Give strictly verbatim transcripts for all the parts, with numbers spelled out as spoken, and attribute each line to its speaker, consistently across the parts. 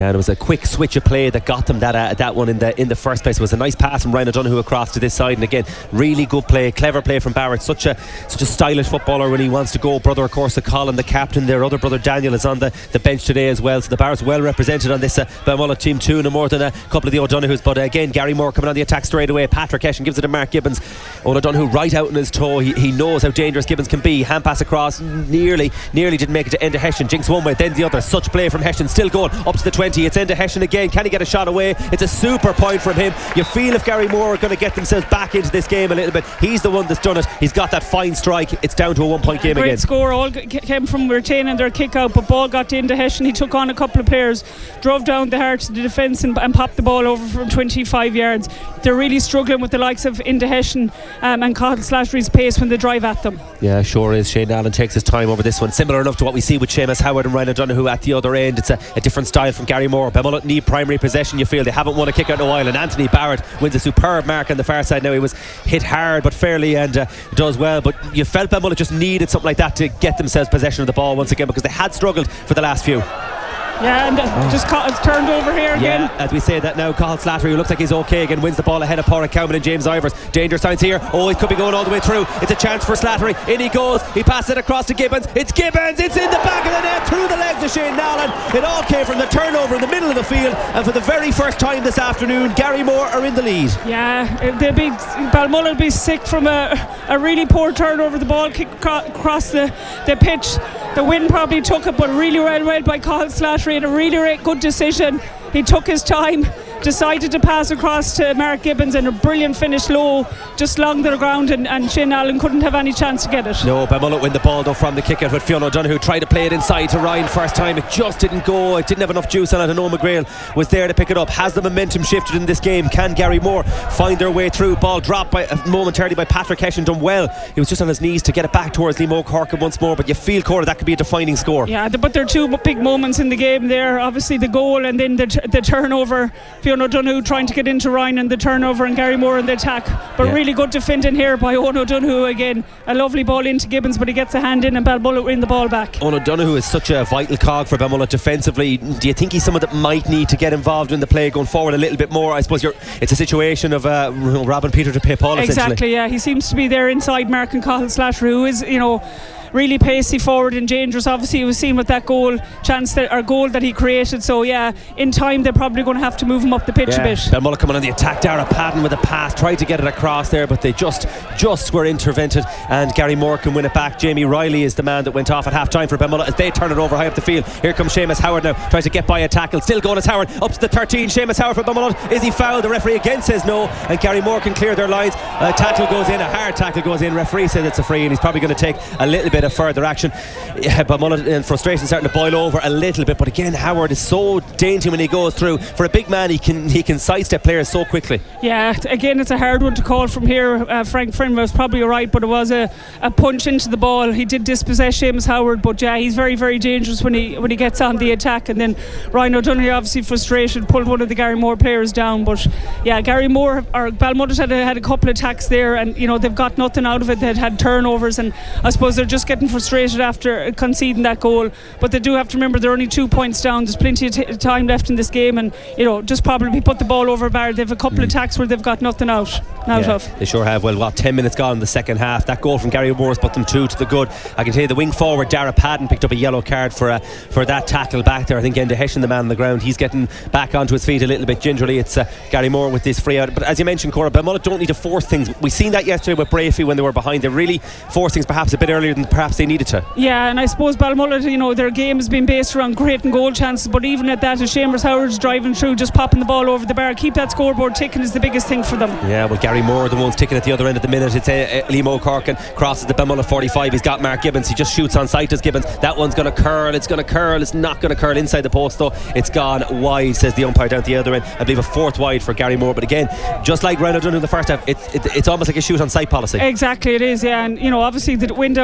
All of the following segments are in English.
Speaker 1: And it was a quick switch of play that got them that uh, that one in the in the first place. It was a nice pass from Ryan O'Donoghue across to this side, and again, really good play, clever play from Barrett. Such a such a stylish footballer when he wants to go. Brother, of course, of Colin, the captain. Their other brother Daniel is on the, the bench today as well. So the Barrett's well represented on this uh, Balmullet team too, no more than a couple of the O'Donoghues. But uh, again, Gary Moore coming on the attack straight away. Patrick Hession gives it to Mark Gibbons. O'Donoghue right out in his toe. He, he knows how dangerous Gibbons can be. Hand pass across, nearly nearly didn't make it to end of Hession. Jinx one way, then the other. Such play from Hession, still going up to the twenty. It's into Hession again. Can he get a shot away? It's a super point from him. You feel if Gary Moore are going to get themselves back into this game a little bit, he's the one that's done it. He's got that fine strike. It's down to a one point game
Speaker 2: Great
Speaker 1: again.
Speaker 2: Score all came from retaining their kick out, but ball got into Hession. He took on a couple of players, drove down the heart of the defence and, and popped the ball over from twenty-five yards. They're really struggling with the likes of Inda Hession um, and Cathal Slattery's pace when they drive at them.
Speaker 1: Yeah, sure is. Shane Allen takes his time over this one. Similar enough to what we see with Seamus Howard and Ryan O'Donoghue at the other end. It's a, a different style from Gary Moore. Balmullet need primary possession. You feel they haven't won a kick out in a while, and Anthony Barrett wins a superb mark on the far side. Now he was hit hard but fairly and uh, does well, but you felt Balmullet just needed something like that to get themselves possession of the ball once again, because they had struggled for the last few.
Speaker 2: Yeah, and uh, just caught, it's turned over here again.
Speaker 1: Yeah, as we say that now, Cathal Slattery, who looks like he's okay again, wins the ball ahead of Pádraig Cowman and James Ivers. Danger signs here. Oh, it could be going all the way through. It's a chance for Slattery. In he goes. He passes it across to Gibbons. It's Gibbons. It's in the back of the net, through the legs of Shane Nolan. It all came from the turnover in the middle of the field, and for the very first time this afternoon, Gary Moore are in the lead.
Speaker 2: Yeah, they'll be, Balmullet will be sick from a, a really poor turnover. The ball kicked across the, the pitch. The wind probably took it, but really well read by Cathal Slattery, and a really good decision. He took his time, decided to pass across to Mark Gibbons, and a brilliant finish low, just along the ground, and, and Shane Allen couldn't have any chance to get it.
Speaker 1: No, Balmullet win the ball though from the kick out with Fionn O'Donoghue. Tried to play it inside to Ryan first time. It just didn't go. It didn't have enough juice on it, and Eoin McGrail was there to pick it up. Has the momentum shifted in this game? Can Gary Moore find their way through? Ball dropped by uh, momentarily by Patrick Hession, done well. He was just on his knees to get it back towards Liam O'Corkin once more, but you feel, Cora, that could be a defining score.
Speaker 2: Yeah, but there are two big moments in the game there. Obviously the goal, and then the, t- the turnover. Fionn O'Donoghue trying to get into Ryan, and the turnover, and Gary Moore in the attack. But yeah, really good defending here by Eoin O'Donoghue again. A lovely ball into Gibbons, but he gets a hand in, and Balmullet win the ball back.
Speaker 1: Eoin O'Donoghue is such a vital cog for Balmullet defensively. Do you think he's someone that might need to get involved in the play going forward a little bit more? I suppose you're, it's a situation of uh, robbing Peter to pay Paul,
Speaker 2: exactly, yeah. He seems to be there inside Mark and Cathal Slattery, who is, you know, really pacey forward and dangerous. Obviously he was seen with that goal chance that, or goal that he created, so yeah, in time they're probably going to have to move him up the pitch
Speaker 1: yeah.
Speaker 2: a bit.
Speaker 1: Balmullet coming on the attack. Dara Padden with a pass, tried to get it across there, but they just just were intervented, and Gary Moore can win it back. Jamie Riley is the man that went off at half time for Balmullet as they turn it over high up the field. Here comes Seamus Howard now, tries to get by a tackle, still going as Howard up to the thirteen. Seamus Howard for Balmullet. Is he fouled? The referee again says no, and Gary Moore can clear their lines. A tackle goes in, a hard tackle goes in. Referee says it's a free, and he's probably going to take a little bit of further action. Yeah, Balmullet in frustration starting to boil over a little bit, but again Howard is so dainty when he goes through. For a big man, he can he can sidestep players so quickly.
Speaker 2: Yeah, again it's a hard one to call from here. uh, Frank Friend was probably right, but it was a, a punch into the ball. He did dispossess Seamus Howard, but yeah, he's very very dangerous when he when he gets on the attack. And then Ryan O'Donoghue, obviously frustrated, pulled one of the Gary Moore players down. But yeah, Gary Moore or Balmullet had a, had a couple of attacks there, and you know they've got nothing out of it. They'd had turnovers, and I suppose they're just getting frustrated after conceding that goal. But they do have to remember they're only two points down. There's plenty of t- time left in this game, and you know just probably put the ball over a bar. They've a couple mm. of attacks where they've got nothing out, out
Speaker 1: yeah,
Speaker 2: of.
Speaker 1: They sure have. Well, what, ten minutes gone in the second half. That goal from Gary Moore's put them two to the good. I can tell you the wing forward Dara Padden picked up a yellow card for uh, for that tackle back there. I think Enda Hession, the man on the ground, he's getting back onto his feet a little bit gingerly. It's uh, Gary Moore with this free out. But as you mentioned, Cora, Balmullet don't need to force things. We've seen that yesterday with Brafey when they were behind. They really forced things perhaps a bit earlier than perhaps they needed to.
Speaker 2: Yeah, and I suppose Balmullet, you know, their game has been based around creating goal chances, but even at that, as Seamus Howard's driving through, just popping the ball over the bar, keep that scoreboard ticking is the biggest thing for them.
Speaker 1: Yeah, well, Gary Moore, the one's ticking at the other end of the minute. It's uh, Liam O'Corkin crosses the Balmullet forty-five. He's got Mark Gibbons. He just shoots on sight as Gibbons. That one's going to curl. It's going to curl. It's not going to curl inside the post though. It's gone wide, says the umpire down at the other end. I believe a fourth wide for Gary Moore. But again, just like Ryan O'Donoghue in the first half, it's it, it's almost like a shoot on sight policy.
Speaker 2: Exactly, it is. Yeah, and you know, obviously the wind out there is a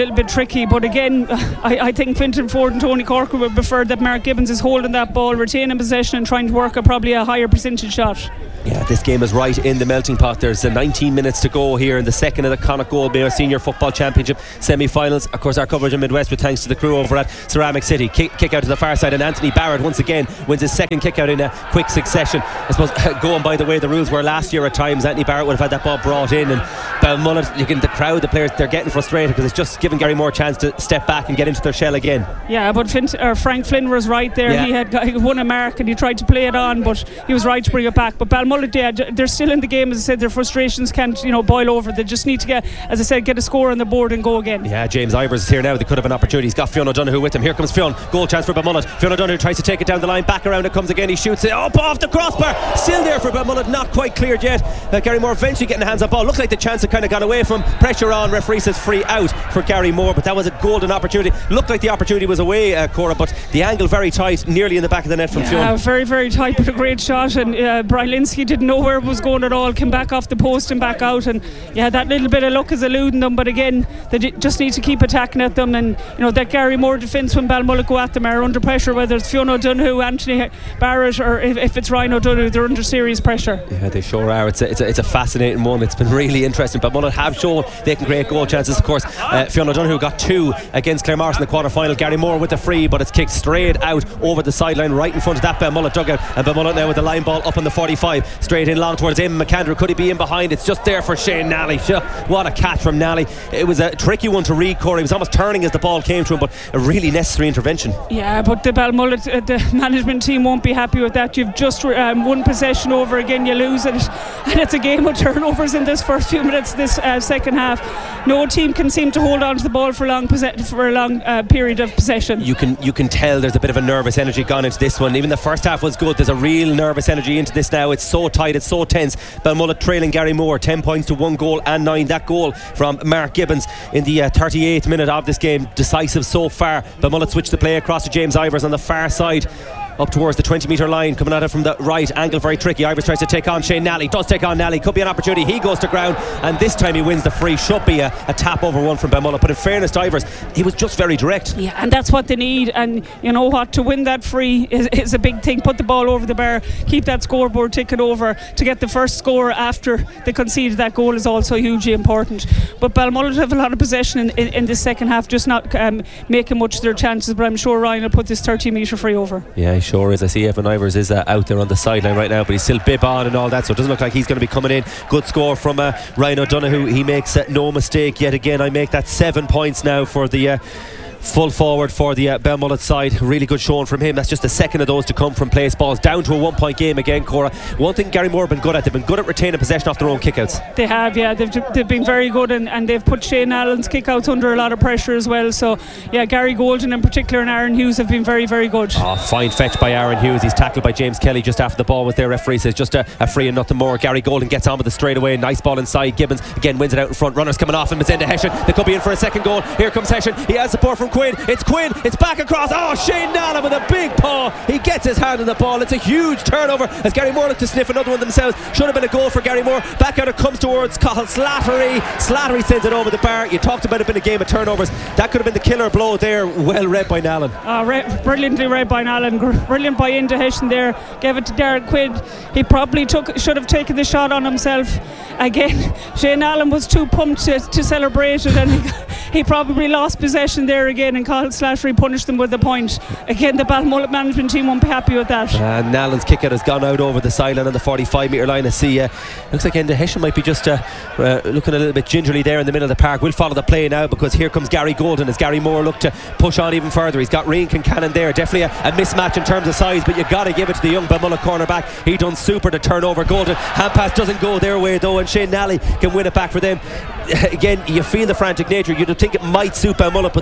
Speaker 2: little bit tricky. But again, I, I think Fintan Ford and Tony Corker would prefer that Mark Gibbons is holding that ball, retaining possession and trying to work a probably a higher percentage shot.
Speaker 1: Yeah, this game is right in the melting pot. There's uh, nineteen minutes to go here in the second of the Connacht Goldmayer Senior Football Championship semi-finals. Of course, our coverage in Midwest with thanks to the crew over at Ceramic City. Kick, kick out to the far side, and Anthony Barrett once again wins his second kick out in a quick succession. I suppose going by the way the rules were last year at times, Anthony Barrett would have had that ball brought in, and Balmullet, you can, the crowd, the players, they're getting frustrated because it's just giving Gary Moore a chance to step back and get into their shell again.
Speaker 2: Yeah, but Finn, uh, Frank Flynn was right there. Yeah. He had he won a mark and he tried to play it on, but he was right to bring it back. But Balmullet, yeah, they're still in the game. As I said, their frustrations can't, you know, boil over. They just need to get, as I said, get a score on the board and go again. Yeah,
Speaker 1: James Ivers is here now. They could have an opportunity. He's got Fionn O'Donoghue with him. Here comes Fionn. Goal chance for Balmullet. Fionn O'Donoghue tries to take it down the line. Back around it comes again. He shoots it up off the crossbar. Still there for Balmullet. Not quite cleared yet. Uh, Gary Moore eventually getting the hands on ball. Looks like the chance had kind of gone away from him. Pressure on. Referee says free out for Gary Moore, but that was a golden opportunity. Looked like the opportunity was away, uh, Cora, but the angle very tight, nearly in the back of the net from
Speaker 2: yeah,
Speaker 1: Fionn.
Speaker 2: Very, very tight, but a great shot. And uh, Brian Linsky didn't know where it was going at all. Came back off the post and back out, and yeah, that little bit of luck is eluding them. But again, they just need to keep attacking at them, and you know that Gary Moore defence when Balmullet go at them are under pressure. Whether it's Fionn O'Donoghue, Anthony Barrett, or if, if it's Ryan O'Donoghue, they're under serious pressure.
Speaker 1: Yeah, they sure are. It's a, it's a, it's a fascinating one. It's been really interesting. Balmullet have shown they can create goal chances. Of course, uh, Fionn O'Donoghue got two against Claremorris in the quarter final. Gary Moore with the free, but it's kicked straight out over the sideline, right in front of that Balmullet dugout. And Balmullet now with the line ball up on the forty-five, straight in long towards Eamon McAndrew. Could he be in behind? It's just there for Shane Nally. What a catch from Nally. It was a tricky one to read, Corey. He was almost turning as the ball came to him, but a really necessary intervention.
Speaker 2: Yeah, but the Balmullet, uh, the management team won't be happy with that. You've just um, one possession over again, you lose it, and it's a game of turnovers in this first few minutes, this uh, second half. No team can seem to hold on to the ball for a long posse- for a long uh, period of possession.
Speaker 1: You can you can tell there's a bit of a nervous energy gone into this one. Even the first half was good. There's a real nervous energy into this now. It's so tight, it's so tense. Balmullet trailing Gary Moore ten points to one goal and nine. That goal from Mark Gibbons in the uh, thirty-eighth minute of this game, decisive so far. Balmullet switched the play across to James Ivers on the far side, up towards the twenty metre line, coming at it from the right angle, very tricky. Ivers tries to take on Shane Nally, does take on Nally, could be an opportunity. He goes to ground, and this time he wins the free. Should be a, a tap over one from Balmullet, but in fairness to Ivers, he was just very direct.
Speaker 2: Yeah, and that's what they need. And you know what, to win that free is, is a big thing. Put the ball over the bar, keep that scoreboard ticking over. To get the first score after they conceded that goal is also hugely important. But Balmullet have a lot of possession in, in, in the second half, just not um, making much of their chances. But I'm sure Ryan will put this thirty metre free over.
Speaker 1: Yeah, he sure is. I see Evan Ivers is uh, out there on the sideline right now, but he's still bib on and all that, so it doesn't look like he's going to be coming in. Good score from uh, Ryan O'Donoghue. He makes uh, no mistake yet again. I make that seven points now for the uh, full forward for the uh, Balmullet side. Really good showing from him. That's just the second of those to come from place balls. Down to a one point game again, Cora. One thing Gary Moore have been good at, they've been good at retaining possession off their own kickouts.
Speaker 2: They have, yeah. They've, they've been very good, and, and they've put Shane Allen's kickouts under a lot of pressure as well. So yeah, Gary Golden in particular and Aaron Hughes have been very, very good.
Speaker 1: Oh, fine fetch by Aaron Hughes. He's tackled by James Kelly just after the ball with their referee says just a, a free and nothing more. Gary Golden gets on with the straightaway. Nice ball inside. Gibbons again wins it out in front. Runners coming off him. It's into Hession. They could be in for a second goal. Here comes Hession. He has support from Quinn. It's Quinn. It's back across. Oh, Shane Nalla with a big paw. He gets his hand on the ball. It's a huge turnover as Gary Moore look to sniff another one themselves. Should have been a goal for Gary Moore. Back out it comes towards Cathal Slattery. Slattery sends it over the bar. You talked about it being a game of turnovers. That could have been the killer blow there. Well read by Nallen.
Speaker 2: Oh, re- brilliantly read by Nallen. Brilliant by into Hession there. Gave it to Derek Quinn. He probably took should have taken the shot on himself. Again, Shane Allen was too pumped to, to celebrate it, and he, he probably lost possession there again, and Cathal Slattery punished them with the point. Again, the Balmullet management team won't be happy with that.
Speaker 1: Uh, Nallen's kick out has gone out over the sideline on the forty-five metre line. I see uh, looks like Enda Hession might be just uh, uh, looking a little bit gingerly there in the middle of the park. We'll follow the play now because here comes Gary Golden as Gary Moore look to push on even further. He's got Rian Kincannon there. Definitely a, a mismatch in terms of size, but you got to give it to the young Balmullet cornerback. He done super to turn over Golden. Hand pass doesn't go their way though, and Shane Nally can win it back for them. Again, you feel the frantic nature. You'd think it might suit Balmullet, but the way it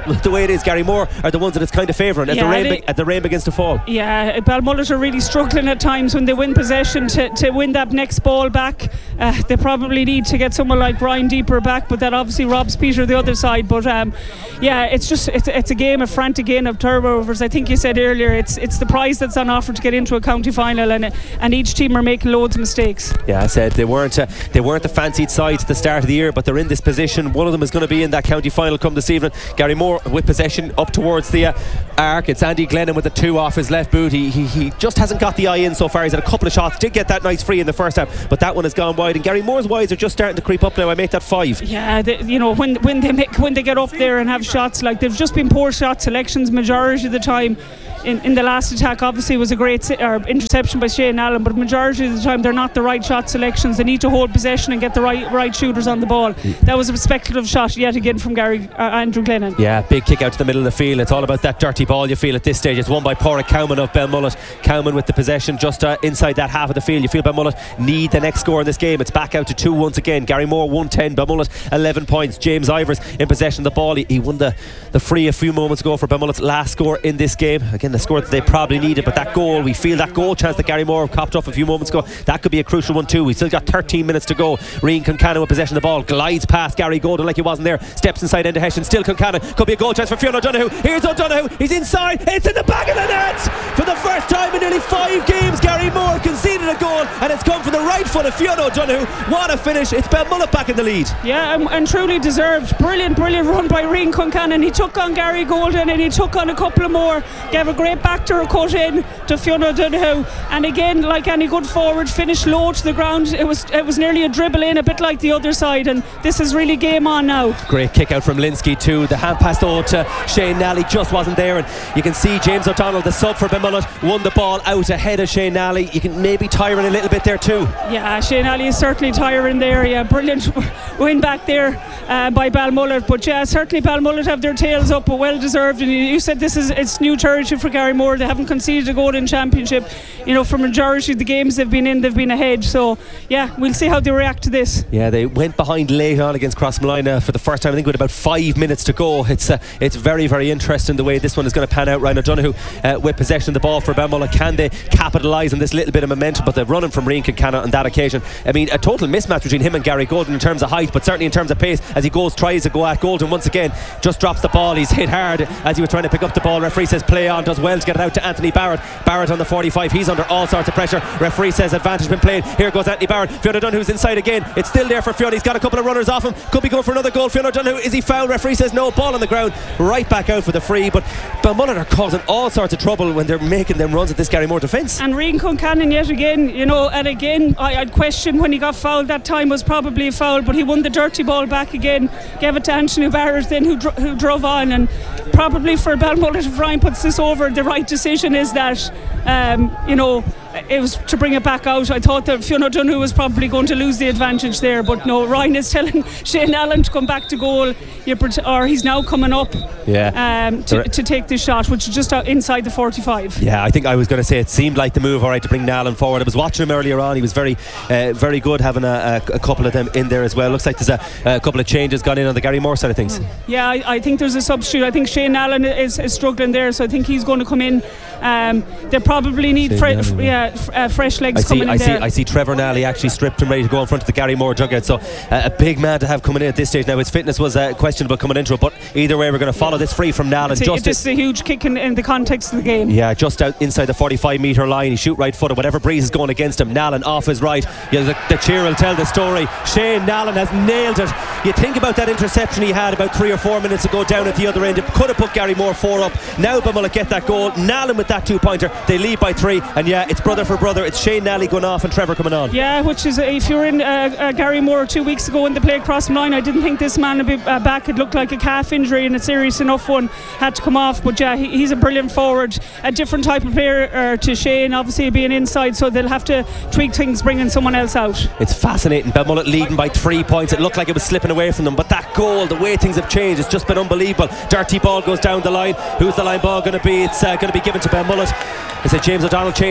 Speaker 1: it is, Gary Moore are the ones that it's kind of favouring as,
Speaker 2: Yeah,
Speaker 1: the rain
Speaker 2: they-
Speaker 1: be- as the rain begins to fall.
Speaker 2: Yeah, Balmullet are really struggling at times when they win possession to, to win that next ball back. Uh, they probably need to get someone like Ryan Deeper back, but that obviously robs Peter the other side. But um, yeah, it's just it's, it's a game, a frantic game of turnovers. I think you said earlier it's it's the prize that's on offer to get into a county final, and and each team are making loads of mistakes.
Speaker 1: Yeah, I said they weren't uh, they weren't the fancied sides at the start of the year, but they're in this position. One of them is going to be in that county final come this evening. Gary Moore with possession up towards the uh, arc. It's Andy Glennon with the two off his left boot. He, he he just hasn't got the eye in so far. He's had a couple of shots, did get that nice free in the first half, but that one has gone wide. And Gary Moore's wides are just starting to creep up now. I make that five.
Speaker 2: Yeah, they, you know when when they make when they get up there and have shots, like they've just been poor shot selections majority of the time. In, in the last attack, obviously, was a great si- or interception by Shane Allen, but majority of the time they're not the right shot selections. They need to hold possession and get the right right shooters on the ball. That was a speculative shot yet again from Gary uh, Andrew Glennon.
Speaker 1: Yeah, big kick out to the middle of the field. It's all about that dirty ball you feel at this stage. It's won by Pádraig Cowman of Belmullet. Cowman with the possession just uh, inside that half of the field. You feel Belmullet need the next score in this game. It's back out to two once again. Gary Moore one ten, Belmullet eleven points. James Ivers in possession of the ball. He, he won the, the free a few moments ago for Belmullet's last score in this game. Again, the score that they probably needed, but that goal, we feel that goal chance that Gary Moore copped up a few moments ago, that could be a crucial one too. We've still got thirteen minutes to go. Rian Concannon with possession of the ball, glides past Gary Golden like he wasn't there, steps inside into Hessian, still Concannon, could be a goal chance for Fionn O'Donoghue. Here's O'Donoghue, he's inside, it's in the back of the net. For the first time in nearly five games, Gary Moore conceded a goal, and it's come from the right foot of Fionn O'Donoghue. What a finish. It's Belmullet back in the lead.
Speaker 2: Yeah, and, and truly deserved. Brilliant, brilliant run by Rian Concannon. He took on Gary Golden and he took on a couple of more, gave a great back to a cut in to Fionn O'Donoghue, and again, like any good forward, finished low to the ground. It was it was nearly a dribble in, a bit like the other side, and this is really game on now.
Speaker 1: Great kick out from Linsky too. The hand pass though to Shane Nally just wasn't there, and you can see James O'Donnell, the sub for Belmullet, won the ball out ahead of Shane Nally. You can maybe tiring a little bit there too.
Speaker 2: Yeah, Shane Nally is certainly tiring there. Yeah, brilliant win back there uh, by Balmullet, but yeah, certainly Balmullet have their tails up, but well deserved. And you said this is it's new territory for Gary Moore. They haven't conceded a goal in championship. You know, for majority of the games they've been in, they've been ahead. So yeah, we'll see how they react to this.
Speaker 1: Yeah, they went behind late on against Crossmolina for the first time, I think, with about five minutes to go. It's uh, it's very, very interesting the way this one is going to pan out. Ryan O'Donoghue uh, with possession of the ball for Belmullet. Can they capitalise on this little bit of momentum? But they're running from Rian Concannon on that occasion. I mean, a total mismatch between him and Gary Golden in terms of height, but certainly in terms of pace. As he goes, tries to go at Golden once again, just drops the ball. He's hit hard as he was trying to pick up the ball. Referee says play on, does well to get it out to Anthony Barrett. Barrett on the forty-five, he's under all sorts of pressure. Referee says advantage been played. Here goes Anthony Barrett. Fionn O'Donnoghue's inside again. It's still there for Fionn. He's got a couple of runners off him. Could be going for another goal. Fionn O'Donoghue, is he fouled? Referee says no. Ball on the ground. Right back out for the free. But Belmullet are causing all sorts of trouble when they're making them runs at this Gary Moore defence.
Speaker 2: And Rian Concannon yet again, you know, and again I, I'd question when he got fouled. That time was probably a foul, but he won the dirty ball back again, gave it to Anthony Barrett then, who, dro- who drove on. And probably for Belmullet, if Ryan puts this over, the right decision is that um, you know, it was to bring it back out. I thought that Fionn O'Donoghue was probably going to lose the advantage there, but no, Ryan is telling Shane Allen to come back to goal, or he's now coming up
Speaker 1: yeah.
Speaker 2: um, to, to take this shot, which is just out inside the forty-five.
Speaker 1: Yeah, I think I was going to say it seemed like the move, all right, to bring Nallen forward. I was watching him earlier on. He was very uh, very good, having a, a, a couple of them in there as well. Looks like there's a, a couple of changes gone in on the Gary Moore side of things.
Speaker 2: Yeah, I, I think there's a substitute. I think Shane Allen is, is struggling there, so I think he's going to come in. Um, they probably need fre- f- yeah, f- uh, fresh legs
Speaker 1: I see,
Speaker 2: coming in
Speaker 1: I see,
Speaker 2: there.
Speaker 1: I see Trevor Nally actually stripped and ready to go in front of the Gary Moore dugout. So uh, a big man to have coming in at this stage. Now his fitness was uh, questionable coming into it, but either way we're going to follow this free from Nallen.
Speaker 2: It's a,
Speaker 1: just
Speaker 2: this is a huge kick in, in the context of the game.
Speaker 1: Yeah, just out inside the forty-five metre line. He shoot right footed, whatever breeze is going against him. Nallen off his right. Yeah, the, the cheer will tell the story. Shane Nallen has nailed it. You think about that interception he had about three or four minutes ago down at the other end. It could have put Gary Moore four up. Now Belmullet get that goal. Nallen with that two pointer. They lead by three, and yeah, it's brother for brother. It's Shane Nally going off and Trevor coming on.
Speaker 2: Yeah, which is, if you're in uh, uh, Gary Moore two weeks ago when they played Crossmolina, I didn't think this man would be uh, back. It looked like a calf injury and a serious enough one had to come off, but yeah, he, he's a brilliant forward, a different type of player uh, to Shane, obviously being inside, so they'll have to tweak things, bringing someone else out.
Speaker 1: It's fascinating. Belmullet leading by three points. It looked like it was slipping away from them, but that goal, the way things have changed, it's just been unbelievable. Dirty ball goes down the line. Who's the line ball going to be? It's uh, going to be given to Belmullet. Is it James O'Donnell chasing in there?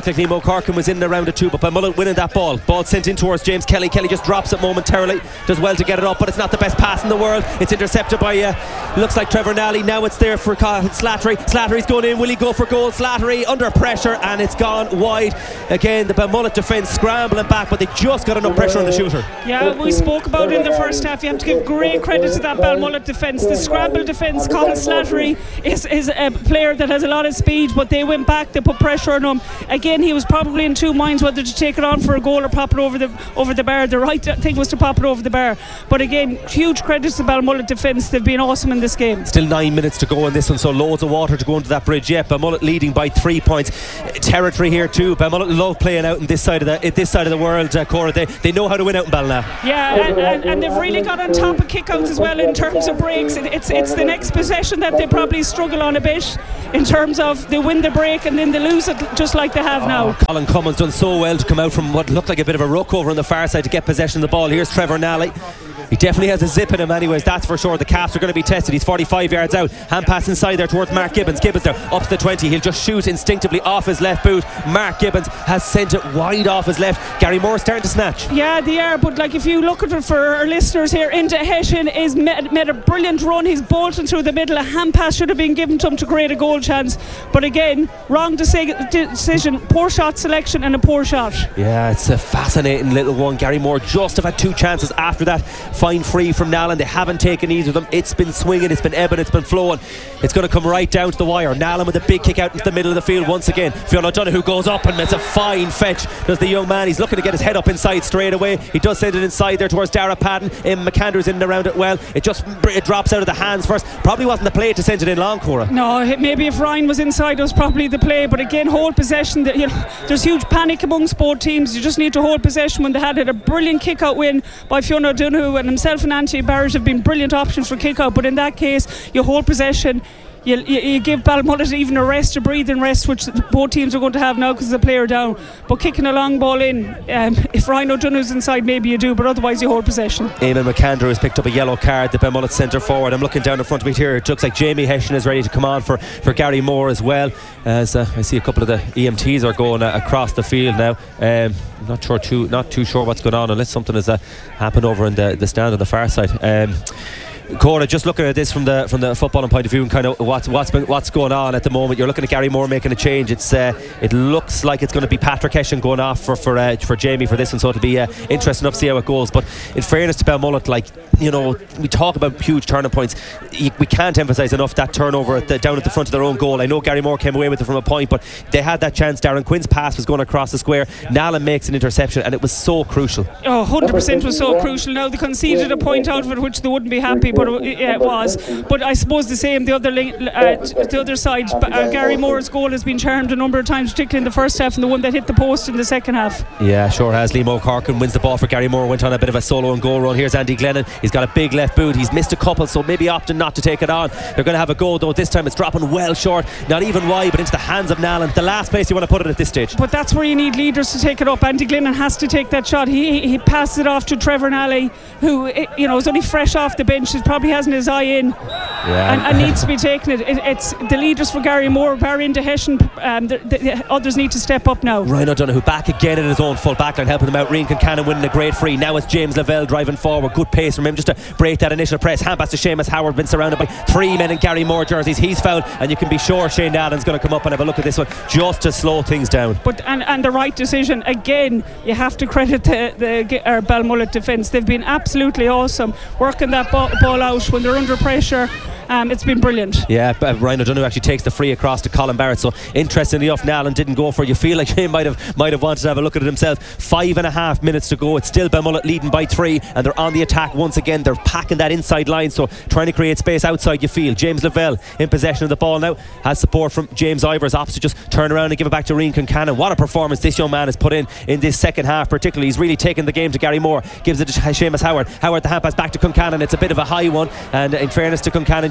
Speaker 1: looked like Liam O'Corkin was in and around it too, but Balmullet winning that ball. Ball sent in towards James Kelly. Kelly just drops it momentarily, does well to get it up, but it's not the best pass in the world. It's intercepted by uh, looks like Trevor Nally. Now it's there for Slattery. Slattery's going in. Will he go for goal? Slattery under pressure, and it's gone wide. Again, the Balmullet defence scrambling back, but they just got enough pressure on the shooter.
Speaker 2: Yeah, we spoke about it in the first half. You have to give great credit to that Balmullet defence. The scramble defence. Colin Slattery is, is a player that has a lot of speed, but they went back, they put pressure on him. Again, he was probably in two minds whether to take it on for a goal or pop it over the over the bar. The right thing was to pop it over the bar. But again, huge credit to Balmullet defence. They've been awesome in this game.
Speaker 1: Still nine minutes to go in this one, so loads of water to go into that bridge yet. Balmullet leading by three points. Territory here too. Balmullet love playing out in this side of the in this side of the world, uh, Cora. They, they know how to win out in Ballina.
Speaker 2: Yeah, and, and, and they've really got on top of kickouts as well in terms of breaks. It, it's it's the next possession that they probably struggle on a bit in terms of they win the break and then they lose it just like they have oh, now.
Speaker 1: Colin Cummins done so well to come out from what looked like a bit of a ruck over on the far side to get possession of the ball. Here's Trevor Nally. He definitely has a zip in him anyways, that's for sure. The caps are going to be tested. He's forty-five yards out. Hand pass inside there towards Mark Gibbons. Gibbons there up to the twenty. He'll just shoot instinctively off his left boot. Mark Gibbons has sent it wide off his left. Gary Moore starting to snatch.
Speaker 2: Yeah, they are, but like if you look at it for our listeners here, Enda Heshin is made, made a brilliant run. He's bolting through the middle. A hand pass should have been given to him to create a goal chance, but again, wrong deci- decision, poor shot selection and a poor shot.
Speaker 1: Yeah, it's a fascinating little one. Gary Moore just have had two chances after that fine free from Nallen. They haven't taken either of them. It's been swinging, it's been ebbing, it's been flowing. It's going to come right down to the wire. Nallen with a big kick out into the middle of the field once again. Fionn O'Donoghue goes up and it's a fine fetch. Does the young man. He's looking to get his head up inside straight away. He does send it inside there towards Dara Padden. Um, McAndrew's in and around it well. It just it drops out of the hands first. Probably wasn't the play to send it in long, Cora.
Speaker 2: No, maybe if Ryan was inside it was probably the play, but again, hold possession. You know, there's huge panic amongst both teams. You just need to hold possession when they had it. A brilliant kick out win by Fionn O'Donoghue, and himself and Anthony Barrett have been brilliant options for kick out, but in that case you hold possession. You, you, you give Balmullet even a rest, a breathing rest, which both teams are going to have now because the player down. But kicking a long ball in, um, if Ryan O'Donoghue's inside, maybe you do, but otherwise you hold possession.
Speaker 1: Eamon McAndrew has picked up a yellow card. The Balmullet centre forward. I'm looking down in front of me here. It looks like Jamie Heshin is ready to come on for, for Gary Moore as well. As uh, I see a couple of the E M Ts are going uh, across the field now. Um, not sure too, not too sure what's going on unless something has uh, happened over in the, the stand on the far side. Um, Cora, just looking at this from the from the footballing point of view and kind of what's what's been, what's going on at the moment. You're looking at Gary Moore making a change. It's uh, it looks like it's going to be Patrick Heshin going off for for uh, for Jamie for this one. So it'll be uh, interesting enough to see how it goes. But in fairness to Balmullet, like you know, we talk about huge turning points. We can't emphasise enough that turnover at the, down at the front of their own goal. I know Gary Moore came away with it from a point, but they had that chance. Darren Quinn's pass was going across the square. Nallen makes an interception, and it was so crucial.
Speaker 2: Oh, one hundred percent was so crucial. Now they conceded a point out of it, which they wouldn't be happy, but it, yeah, it was. But I suppose the same, the other uh, the other side, uh, Gary Moore's goal has been charmed a number of times, particularly in the first half, and the one that hit the post in the second half.
Speaker 1: Yeah, sure has. Liam O'Corkin wins the ball for Gary Moore. Went on a bit of a solo and goal run. Here's Andy Glennon. He's got a big left boot. He's missed a couple, so maybe opting not to take it on. They're going to have a go though. This time it's dropping well short, not even wide, but into the hands of Nallen. The last place you want to put it at this stage.
Speaker 2: But that's where you need leaders to take it up. Andy Glennon has to take that shot. He he passes it off to Trevor Nally, who you know is only fresh off the bench. He probably hasn't his eye in. Yeah. And, and needs to be taken. It, it, it's the leaders for Gary Moore, Barry Enda Heshin. Um, the, the, the others need to step up now.
Speaker 1: Ryan O'Donoghue back again in his own full backline, helping them out. Rian Concannon winning a great free. Now it's James Lavelle driving forward. Good pace from him just to break that initial press. Hand pass to Seamus Howard, been surrounded by three men in Gary Moore jerseys. He's fouled, and you can be sure Shane Allen's going to come up and have a look at this one just to slow things down.
Speaker 2: But and, and the right decision again. You have to credit the the uh, Balmullet defence. They've been absolutely awesome working that ball, ball out when they're under pressure. Um, it's been brilliant.
Speaker 1: Yeah, but Ryan O'Donoghue actually takes the free across to Colin Barrett. So interestingly enough, Nallen didn't go for it. You feel like he might have might have wanted to have a look at it himself. Five and a half minutes to go. It's still Balmullet leading by three, and they're on the attack once again. They're packing that inside line, so trying to create space outside. You feel James Lavelle in possession of the ball now, has support from James Ivers opposite. Just turn around and give it back to Rian Concannon. What a performance this young man has put in in this second half, particularly. He's really taken the game to Gary Moore. Gives it to Seamus Howard. Howard the hand pass back to Concannon. It's a bit of a high one, and in fairness to Concannon,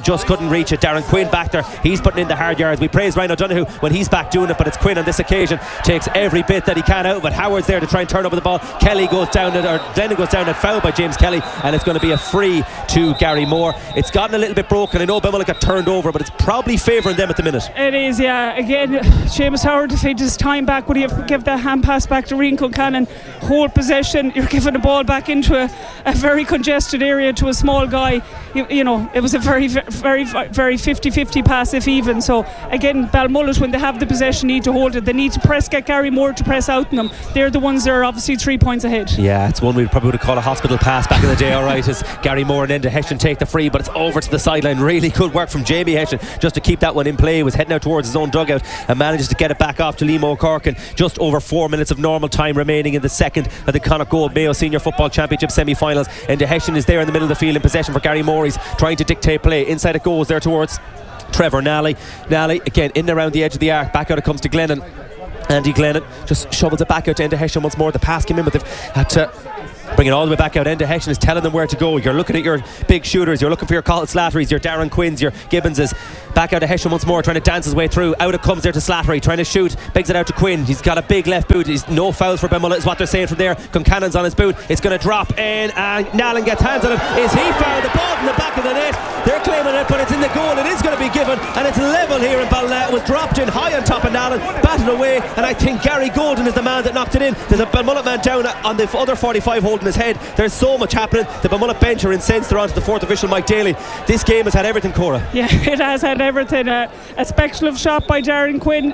Speaker 1: just couldn't reach it. Darren Quinn back there, he's putting in the hard yards. We praise Ryan O'Donoghue when he's back doing it, but it's Quinn on this occasion takes every bit that he can out of it. Howard's there to try and turn over the ball. Kelly goes down, or Glennon goes down and fouled by James Kelly, and it's going to be a free to Gary Moore. It's gotten a little bit broken. I know Balmulloch got turned over, but it's probably favouring them at the minute.
Speaker 2: It is, yeah. Again, Seamus Howard, if he his time back, would he have give that hand pass back to Rian Concannon, hold possession, you're giving the ball back into a, a very congested area to a small guy. You, you know, it was a very, very, very fifty-fifty pass, if even. So again, Balmulloch, when they have the possession, need to hold it. They need to press, get Gary Moore to press out in them. They're the ones that are obviously three points ahead.
Speaker 1: Yeah, it's one we probably would have called a hospital pass back in the day. All right, as Gary Moore and Enda Hession take the free, but it's over to the sideline. Really good work from Jamie Hession just to keep that one in play. He was heading out towards his own dugout and manages to get it back off to Liam O'Corkin. Just over four minutes of normal time remaining in the second of the Connacht Gold Mayo Senior Football Championship semi-finals. Enda Hession is there in the middle of the field in possession for Gary Moore. He's trying to dictate play. Inside it goes there towards Trevor Nally. Nally again in and around the edge of the arc. Back out it comes to Glennon. Andy Glennon just shovels it back out to Enda Hession once more. The pass came in, but they've had to bring it all the way back out. Enda Hession is telling them where to go. You're looking at your big shooters, you're looking for your Colin Slattery's, your Darren Quinns, your Gibbonses. Back out to Hession once more, trying to dance his way through. Out it comes there to Slattery, trying to shoot, bigs it out to Quinn. He's got a big left boot. He's no fouls for Balmulloch is what they're saying from there. Concannon's on his boot, it's going to drop in, and Nallen gets hands on him. Is he fouled? The ball in the back of the net, they're claiming it, but it's in the goal. It is going to be given, and it's level here in Balmulloch. It was dropped in high on top of Nallen, batted away, and I think Gary Golden is the man that knocked it in. There's a Balmulloch man down on the other forty-five holding his head. There's so much happening. The Balmulloch bench are incensed. They're on to the fourth official, Mike Daly. This game has had everything, Cora.
Speaker 2: Yeah, it has had everything. Uh, a speculative shot by Darren Quinn.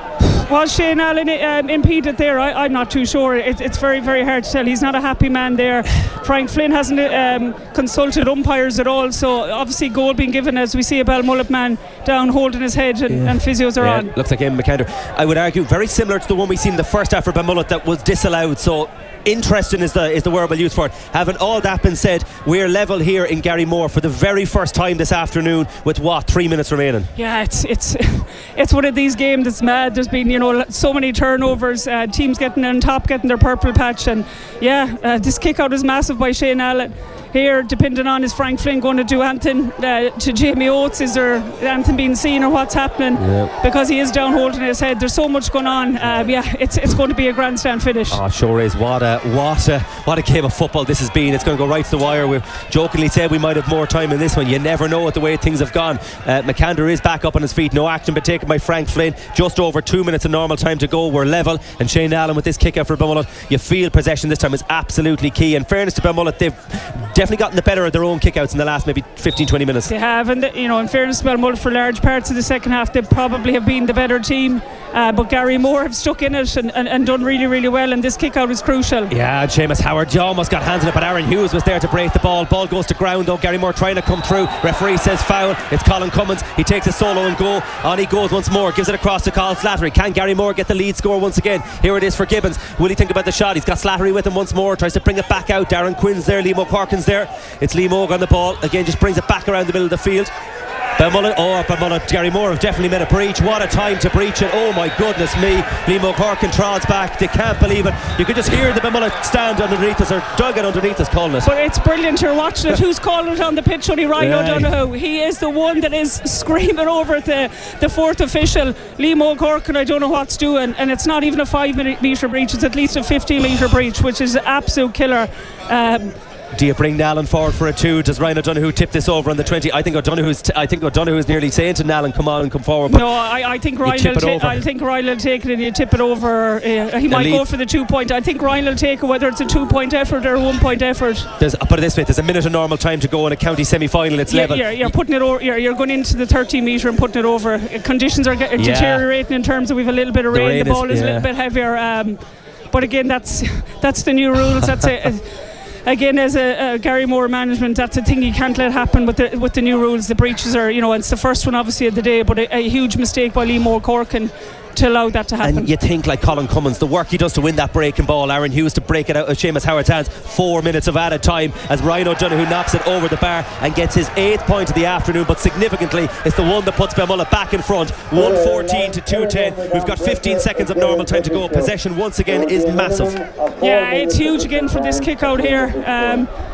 Speaker 2: Was Shane Allen um, impeded there? I, I'm not too sure. It, it's very, very hard to tell. He's not a happy man there. Frank Flynn hasn't um, consulted umpires at all, so obviously goal being given as we see a Balmulloch man down holding his head, and, yeah. and physios are
Speaker 1: yeah,
Speaker 2: on.
Speaker 1: Looks like Eamon McAnder. I would argue very similar to the one we seen in the first half for Balmulloch that was disallowed. So interesting is the is the word we'll use for it. Having all that been said, we're level here in Gary Moore for the very first time this afternoon with what, three minutes remaining.
Speaker 2: Yeah, it's it's it's one of these games that's mad. There's been, you know, so many turnovers, uh, teams getting on top, getting their purple patch, and yeah, uh, this kick out is massive by Shane Allen. Here, depending on, is Frank Flynn going to do anything uh, to Jamie Oates? Is there anything being seen or what's happening? Yep. Because he is down holding his head. There's so much going on. Uh, yeah, it's it's going to be a grandstand finish.
Speaker 1: Oh, sure is. What a what a what a game of football this has been. It's going to go right to the wire. We jokingly said we might have more time in this one. You never know with the way things have gone. Uh, McAnder is back up on his feet. No action but taken by Frank Flynn. Just over two minutes of normal time to go. We're level. And Shane Allen with this kick out for Balmulloch. You feel possession this time is absolutely key. In fairness to Balmulloch, they've definitely gotten the better of their own kickouts in the last maybe fifteen to twenty minutes.
Speaker 2: They have, and you know, in fairness to Balmulloch, for large parts of the second half they probably have been the better team, uh, but Gary Moore have stuck in it and, and, and done really really well, and this kick out is crucial.
Speaker 1: Yeah, and Seamus Howard almost got hands on it, but Aaron Hughes was there to break the ball. Ball goes to ground though. Gary Moore trying to come through. Referee says foul. It's Colin Cummins. He takes a solo and goal. On he goes once more, gives it across to Colin Slattery. Can Gary Moore get the lead score once again? Here it is for Gibbons. Will he think about the shot? He's got Slattery with him once more, tries to bring it back out. Darren Quinn's there, Liam O'Corkin's there. It's Liam O'G on the ball again, just brings it back around the middle of the field. Balmulloch, oh Balmulloch, Gary Moore have definitely made a breach. What a time to breach it. Oh my goodness me. Liam O'Corkin trods back. They can't believe it. You could just hear the Balmulloch stand underneath us, or dugout underneath us calling it.
Speaker 2: But it's brilliant. You're watching it. Who's calling it on the pitch? Only Ryan O'Donoghue. He is the one that is screaming over at the, the fourth official. Liam O'Corkin, I don't know what's doing, and it's not even a five metre breach, it's at least a fifteen metre breach, which is an absolute killer. um,
Speaker 1: Do you bring Nallen forward for a two? Does Ryan O'Donoghue tip this over on the twenty? I think O'Donoghue's t- I think O'Donoghue is nearly saying to Nallen, come on and come forward. But
Speaker 2: no, I, I think Ryan will ta- I think Ryan will take it and you tip it over. Uh, he might go for the two point. I think Ryan will take it, whether it's a two point effort or a one point effort.
Speaker 1: There's, put it this way: there's a minute of normal time to go in a county semi-final. It's
Speaker 2: yeah,
Speaker 1: level.
Speaker 2: You're, you're putting it over. You're, you're going into the thirty metre and putting it over. Conditions are getting yeah. deteriorating in terms of we've a little bit of
Speaker 1: the
Speaker 2: rain.
Speaker 1: rain
Speaker 2: the ball is,
Speaker 1: is
Speaker 2: yeah. a little bit heavier. Um, but again, that's that's the new rules. That's it. Again, as a, a Gary Moore management, that's a thing you can't let happen with the with the new rules. The breaches are, you know, it's the first one obviously of the day, but a, a huge mistake by Liam O'Corkin to allow that to happen.
Speaker 1: And you think like Colin Cummins, the work he does to win that breaking ball, Aaron Hughes to break it out of Seamus Howard's hands, four minutes of added time as Ryan O'Donoghue knocks it over the bar and gets his eighth point of the afternoon, but significantly it's the one that puts Balmulloch back in front, one fourteen to two ten. We've got fifteen seconds of normal time to go. Possession once again is massive.
Speaker 2: Yeah, it's huge again for this kick out here. um,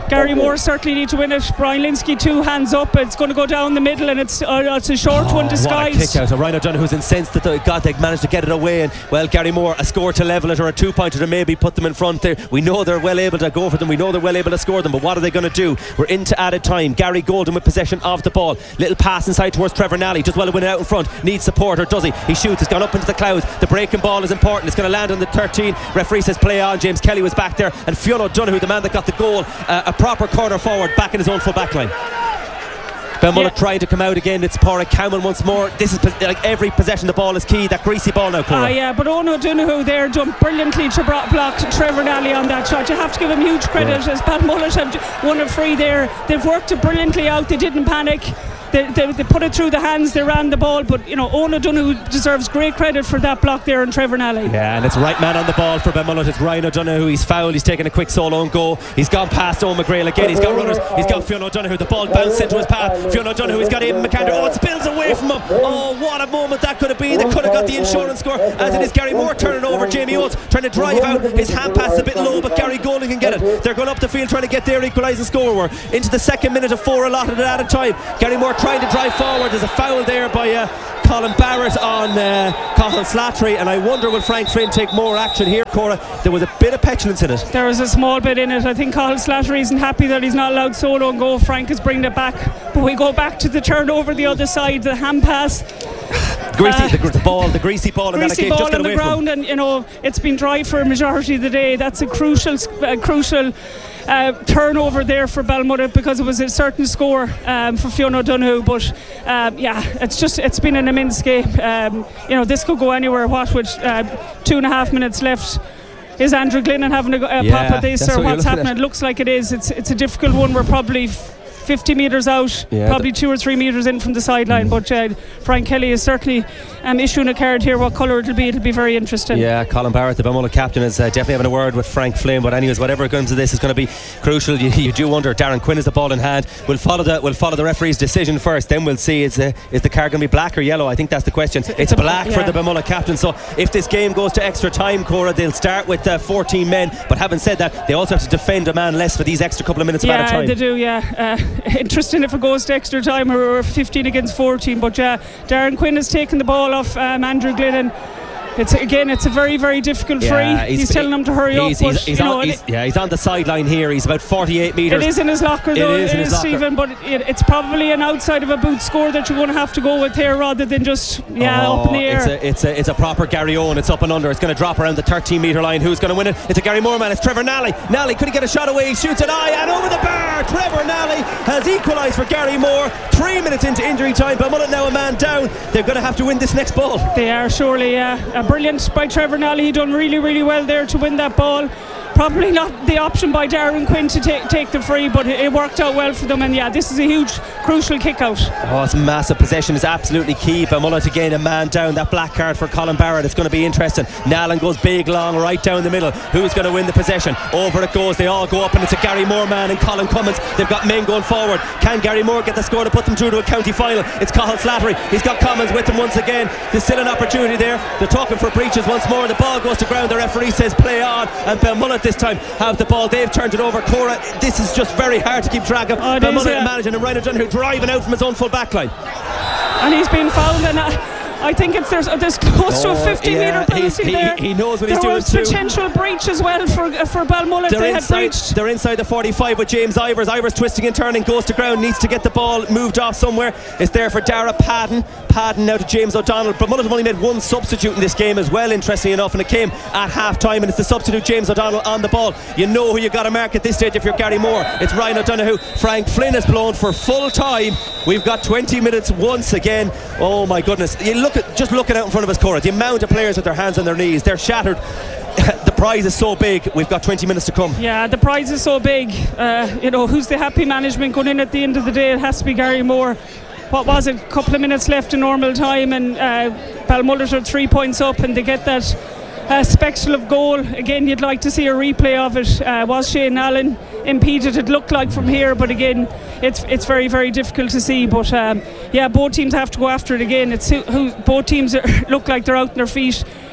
Speaker 2: Gary Moore certainly need to win it. Brian Linsky two hands up. It's going to go down the middle, and it's uh, it's a short
Speaker 1: oh,
Speaker 2: one disguised.
Speaker 1: What a kick out. And Ryan O'Donoghue who's incensed that God they managed to get it away, and well, Gary Moore a score to level it or a two pointer to maybe put them in front there. We know they're well able to go for them. We know they're well able to score them, but what are they going to do? We're into added time. Gary Golden with possession of the ball. Little pass inside towards Trevor Nally. Does well to win it out in front. Needs support, or does he? He shoots. It's gone up into the clouds. The breaking ball is important. It's going to land on the thirteen. Referee says play on. James Kelly was back there, and Fionn O'Donoghue, the man that got the goal, uh, a proper corner forward back in his own full back line. Belmullet yeah. trying to come out again. It's Pádraig Cowan once more. This is like every possession the ball is key. That greasy ball now, Cora.
Speaker 2: Ah, yeah, but Eoin O'Donoghue there done brilliantly to block Trevor Nally on that shot. You have to give him huge credit. Yeah. As Belmullet have won a free there. They've worked it brilliantly out. They didn't panic. They, they, they put it through the hands, they ran the ball, but you know, Eoin O'Donoghue deserves great credit for that block there on Trevor Nally.
Speaker 1: Yeah, and it's right man on the ball for Belmullet. It's Ryan O'Donoghue. He's fouled, he's taken a quick solo and go. He's gone past Owen McGrail again. He's got runners, he's got Fionn O'Donoghue. The ball bounced into his path. Fionn O'Donoghue, he's got Aidan McAnder. Oh, it spills away from him. Oh, what a moment that could have been. They could have got the insurance score, as it is Gary Moore turning over. Jamie Oates trying to drive out. His hand pass is a bit low, but Gary Golden can get it. They're going up the field trying to get their equalising score. We're into the second minute of four allotted at a time. Gary Moore trying to drive forward. There's a foul there by uh, Colin Barrett on uh, Cathal Slattery, and I wonder will Frank Flynn take more action here, Cora? There was a bit of petulance in it.
Speaker 2: There was a small bit in it. I think Cathal Slattery isn't happy that he's not allowed solo and go. Frank is bringing it back, but we go back to the turnover the other side, the hand pass.
Speaker 1: Greasy, uh, the, the ball, the greasy ball, and
Speaker 2: greasy
Speaker 1: that
Speaker 2: ball
Speaker 1: just
Speaker 2: on the ground, and you know it's been dry for a majority of the day. That's a crucial, uh, crucial uh, turnover there for Belmullet, because it was a certain score um, for Fionn O'Donoghue. But um, yeah, it's just it's been an immense game. Um, you know, this could go anywhere. What with uh, two and a half minutes left? Is Andrew Glennon having a, a
Speaker 1: yeah,
Speaker 2: pop at this, or
Speaker 1: what
Speaker 2: what's happening? It looks like it is. It's it's a difficult one. We're probably fifty metres out, yeah, probably two or three metres in from the sideline, mm. but uh, Frank Kelly is certainly um, issuing a card here. What colour it'll be, it'll be very interesting.
Speaker 1: Yeah, Colin Barrett, the Belmullet captain, is uh, definitely having a word with Frank Flynn. But anyways, whatever comes to this is going to be crucial. You, you do wonder. Darren Quinn has the ball in hand. We'll follow the we'll follow the referee's decision first. Then we'll see is uh, is the card going to be black or yellow? I think that's the question. It's, it's black yeah. for the Belmullet captain. So if this game goes to extra time, Cora, they'll start with uh, fourteen men. But having said that, they also have to defend a man less for these extra couple of minutes
Speaker 2: yeah,
Speaker 1: of added time.
Speaker 2: Yeah, they do. Yeah, uh, interesting if it goes to extra time or fifteen against fourteen. But yeah, Darren Quinn has taken the ball off um, Andrew Glennon. It's again, it's a very, very difficult
Speaker 1: yeah,
Speaker 2: free. He's, he's telling him to hurry
Speaker 1: he's,
Speaker 2: up.
Speaker 1: He's,
Speaker 2: but,
Speaker 1: he's
Speaker 2: you
Speaker 1: on,
Speaker 2: know,
Speaker 1: he's, yeah, he's on the sideline here. He's about forty-eight metres.
Speaker 2: It is in his locker, though.
Speaker 1: It is,
Speaker 2: it
Speaker 1: in
Speaker 2: is
Speaker 1: his locker.
Speaker 2: Stephen, but it, it's probably an outside of a boot score that you're going to have to go with here, rather than just yeah
Speaker 1: oh,
Speaker 2: up in the air.
Speaker 1: It's a, it's a, it's a proper Gary Owen. It's up and under. It's going to drop around the thirteen metre line. Who's going to win it? It's a Gary Moore man. It's Trevor Nally. Nally couldn't get a shot away. He shoots it high and over the bar. Trevor Nally has equalised for Gary Moore. Three minutes into injury time. Belmullet now a man down. They're going to have to win this next ball.
Speaker 2: They are surely. Uh, uh, brilliant by Trevor Nally. He done really, really well there to win that ball. Probably not the option by Darren Quinn to take take the free, but it, it worked out well for them. And yeah, this is a huge, crucial kick out.
Speaker 1: Oh, it's massive. Possession is absolutely key. Belmullet again, a man down. That black card for Colin Barrett. It's going to be interesting. Nallen goes big, long, right down the middle. Who's going to win the possession? Over it goes. They all go up, and it's a Gary Moore man and Colin Cummins. They've got men going forward. Can Gary Moore get the score to put them through to a county final? It's Cathal Slattery. He's got Cummins with him once again. There's still an opportunity there. They're talking for breaches once more. The ball goes to ground. The referee says play on, and Belmullet this time have the ball. They've turned it over. Cora, this is just very hard to keep track of.
Speaker 2: Oh,
Speaker 1: Belmullet
Speaker 2: yeah.
Speaker 1: managing, and Ryan O'Donoghue driving out from his own full back line.
Speaker 2: And he's been fouled, and uh, I think it's there's, there's close oh, to a fifty
Speaker 1: yeah.
Speaker 2: metre penalty
Speaker 1: he,
Speaker 2: there.
Speaker 1: He, he knows what
Speaker 2: there
Speaker 1: he's doing.
Speaker 2: There was potential breach as well for uh, for Belmullet.
Speaker 1: They're
Speaker 2: they
Speaker 1: inside,
Speaker 2: had breached.
Speaker 1: They're inside the forty-five with James Ivers. Ivers twisting and turning, goes to ground, needs to get the ball moved off somewhere. It's there for Dara Padden. Padden now to James O'Donnell. Belmullet have only made one substitute in this game as well, interestingly enough, and it came at half time, and it's the substitute James O'Donnell on the ball. You know who you got to mark at this stage if you're Gary Moore. It's Ryan O'Donoghue. Frank Flynn has blown for full time. We've got twenty minutes once again. Oh my goodness, you look at just looking out in front of us, Cora, the amount of players with their hands on their knees, they're shattered. The prize is so big. We've got twenty minutes to come.
Speaker 2: Yeah, the prize is so big. Uh, you know, who's the happy management going in at the end of the day? It has to be Gary Moore. What was it? A couple of minutes left in normal time, and uh, Belmullet are three points up, and they get that uh, spectacle of goal. Again, you'd like to see a replay of it. Uh, was Shane Allen impeded? It looked like from here, but again, it's it's very, very difficult to see. But um, yeah, both teams have to go after it again. It's who, who both teams are, look like they're out on their feet.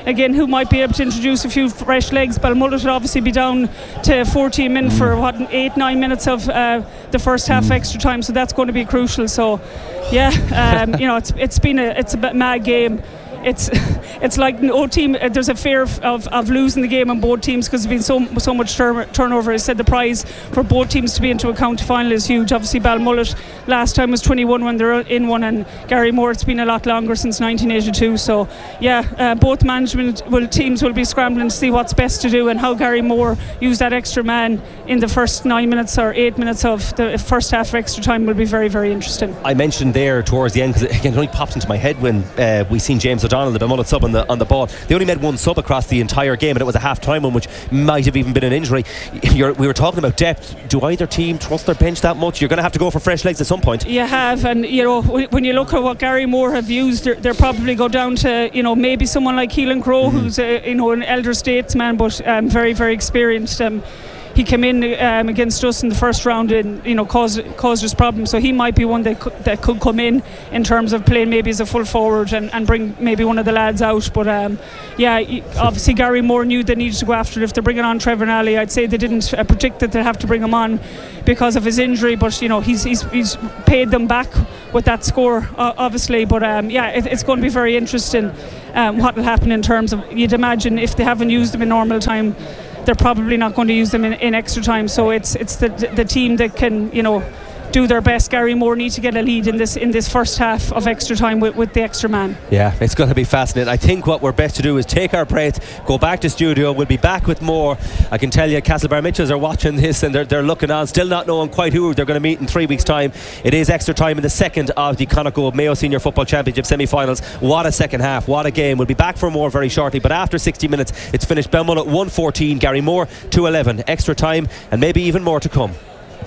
Speaker 2: again, who might be able to introduce a few fresh legs. Balmullet would obviously be down to fourteen men mm. for what eight nine minutes of uh, the first half mm. extra time, so that's going to be crucial. So yeah, um, you know, it's it's been a it's a mad game. It's it's like no team. There's a fear of, of, of losing the game on both teams because there's been so so much tur- turnover. I said the prize for both teams to be into a county final is huge. Obviously, Balmullet last time was twenty-one when they're in one, and Garrymore it's been a lot longer since nineteen eighty-two. So yeah, uh, both management will teams will be scrambling to see what's best to do and how Garrymore use that extra man in the first nine minutes or eight minutes of the first half extra time will be very very interesting.
Speaker 1: I mentioned there towards the end because again it only popped into my head when uh, we seen James O'Donnell, the Balmullet sub on the on the ball. They only made one sub across the entire game, and it was a half time one, which might have even been an injury. You're, we were talking about depth. Do either team trust their bench that much? You're going to have to go for fresh legs at some point.
Speaker 2: You have, and you know when you look at what Garrymore have used, they're, they're probably go down to you know maybe someone like Keelan Crowe, mm-hmm. who's a, you know an elder statesman, but um, very very experienced. Um, He came in um, against us in the first round and you know caused caused us problems. So he might be one that could, that could come in in terms of playing maybe as a full forward and, and bring maybe one of the lads out. But um, yeah, obviously Garrymore knew they needed to go after it. If they're bringing on Trevor Nally, I'd say they didn't uh, predict that they'd have to bring him on because of his injury. But you know he's he's, he's paid them back with that score, uh, obviously. But um, yeah, it, it's going to be very interesting um, what will happen in terms of. You'd imagine if they haven't used them in normal time, they're probably not going to use them in, in extra time. So it's it's the the team that can you know do their best. Garrymore need to get a lead in this in this first half of extra time with, with the extra man.
Speaker 1: Yeah, it's going to be fascinating. I think what we're best to do is take our breath, go back to studio. We'll be back with more. I can tell you Castlebar Mitchells are watching this and they're, they're looking on, still not knowing quite who they're going to meet in three weeks time. It is extra time in the second of the Connacht Mayo Senior Football Championship semi-finals. What a second half, what a game. We'll be back for more very shortly, but after sixty minutes it's finished. Balmullet one fourteen, Garrymore two eleven. Extra time and maybe even more to come.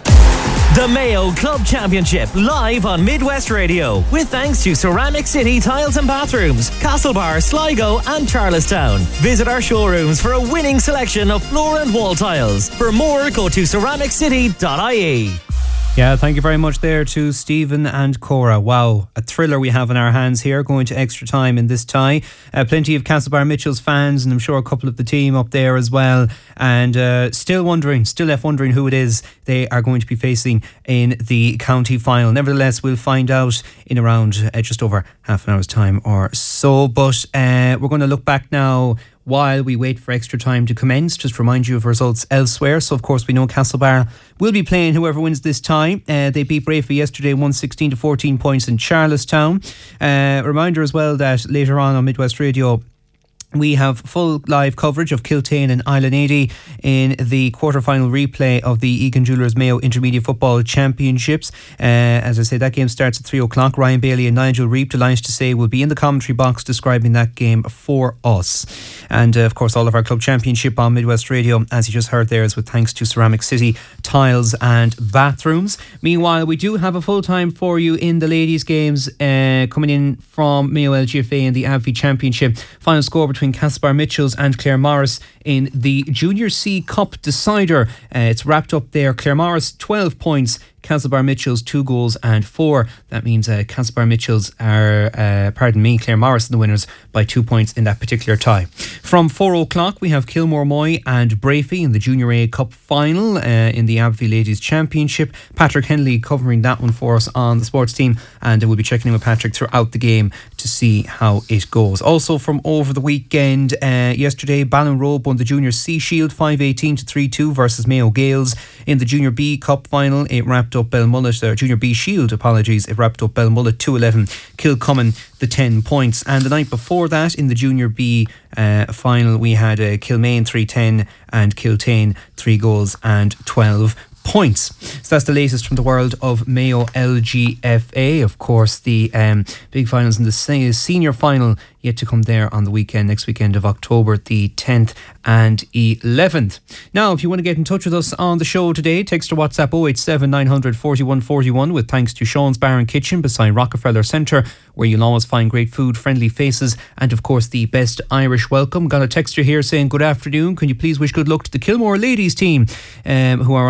Speaker 3: The Mayo Club Championship live on Midwest Radio with thanks to Ceramic City Tiles and Bathrooms, Castlebar, Sligo and Charlestown. Visit our showrooms for a winning selection of floor and wall tiles. For more, go to ceramic city dot I E.
Speaker 4: Yeah, thank you very much there to Stephen and Cora. Wow, a thriller we have in our hands here, going to extra time in this tie. Uh, plenty of Castlebar Mitchells fans, and I'm sure a couple of the team up there as well. And uh, still wondering, still left wondering who it is they are going to be facing in the county final. Nevertheless, we'll find out in around uh, just over half an hour's time or so. But uh, we're going to look back now while we wait for extra time to commence. Just remind you of results elsewhere. So of course we know Castlebar will be playing whoever wins this tie. Uh, they beat Braefy yesterday one sixteen to fourteen points in Charlestown. Uh, reminder as well that later on on Midwest Radio we have full live coverage of Kiltane and Island eighty in the quarter-final replay of the Egan Jewellers Mayo Intermediate Football Championships. Uh, as I say, that game starts at three o'clock. Ryan Bailey and Nigel Reap, delighted to say, will be in the commentary box describing that game for us. And uh, of course, all of our club championship on Midwest Radio, as you just heard there, is with thanks to Ceramic City Tiles and Bathrooms. Meanwhile, we do have a full time for you in the ladies' games uh, coming in from Mayo L G F A in the A V V Championship. Final score between between Castlebar Mitchells and Clare Morris in the Junior C Cup decider. Uh, it's wrapped up there. Clare Morris twelve points, Castlebar Mitchells two goals and four. That means uh, Castlebar Mitchells are, uh, pardon me, Clare Morris the winners by two points in that particular tie. From four o'clock we have Kilmore Moy and Braefy in the Junior A Cup final uh, in the A V V Ladies Championship. Patrick Henley covering that one for us on the sports team, and we'll be checking in with Patrick throughout the game to see how it goes. Also from over the weekend, uh, yesterday Ballinrobe won the Junior C Shield five eighteen to three two versus Mayo Gales. In the Junior B Cup final it wrapped up Belmullet, uh, Junior B Shield, apologies, it wrapped up Belmullet two eleven, Kilcommon the ten points. And the night before that in the Junior B uh, final we had uh, Kilmaine three ten and Kiltane three goals and twelve points. So that's the latest from the world of Mayo L G F A. Of course, the um, big finals in the senior final yet to come there on the weekend, next weekend of October the tenth and eleventh. Now, if you want to get in touch with us on the show today, text or WhatsApp oh eight seven nine hundred forty-one forty-one with thanks to Sean's Bar and Kitchen beside Rockefeller Centre, where you'll always find great food, friendly faces, and of course the best Irish welcome. Got a texter here saying, good afternoon, can you please wish good luck to the Kilmore ladies team um, who are on their way to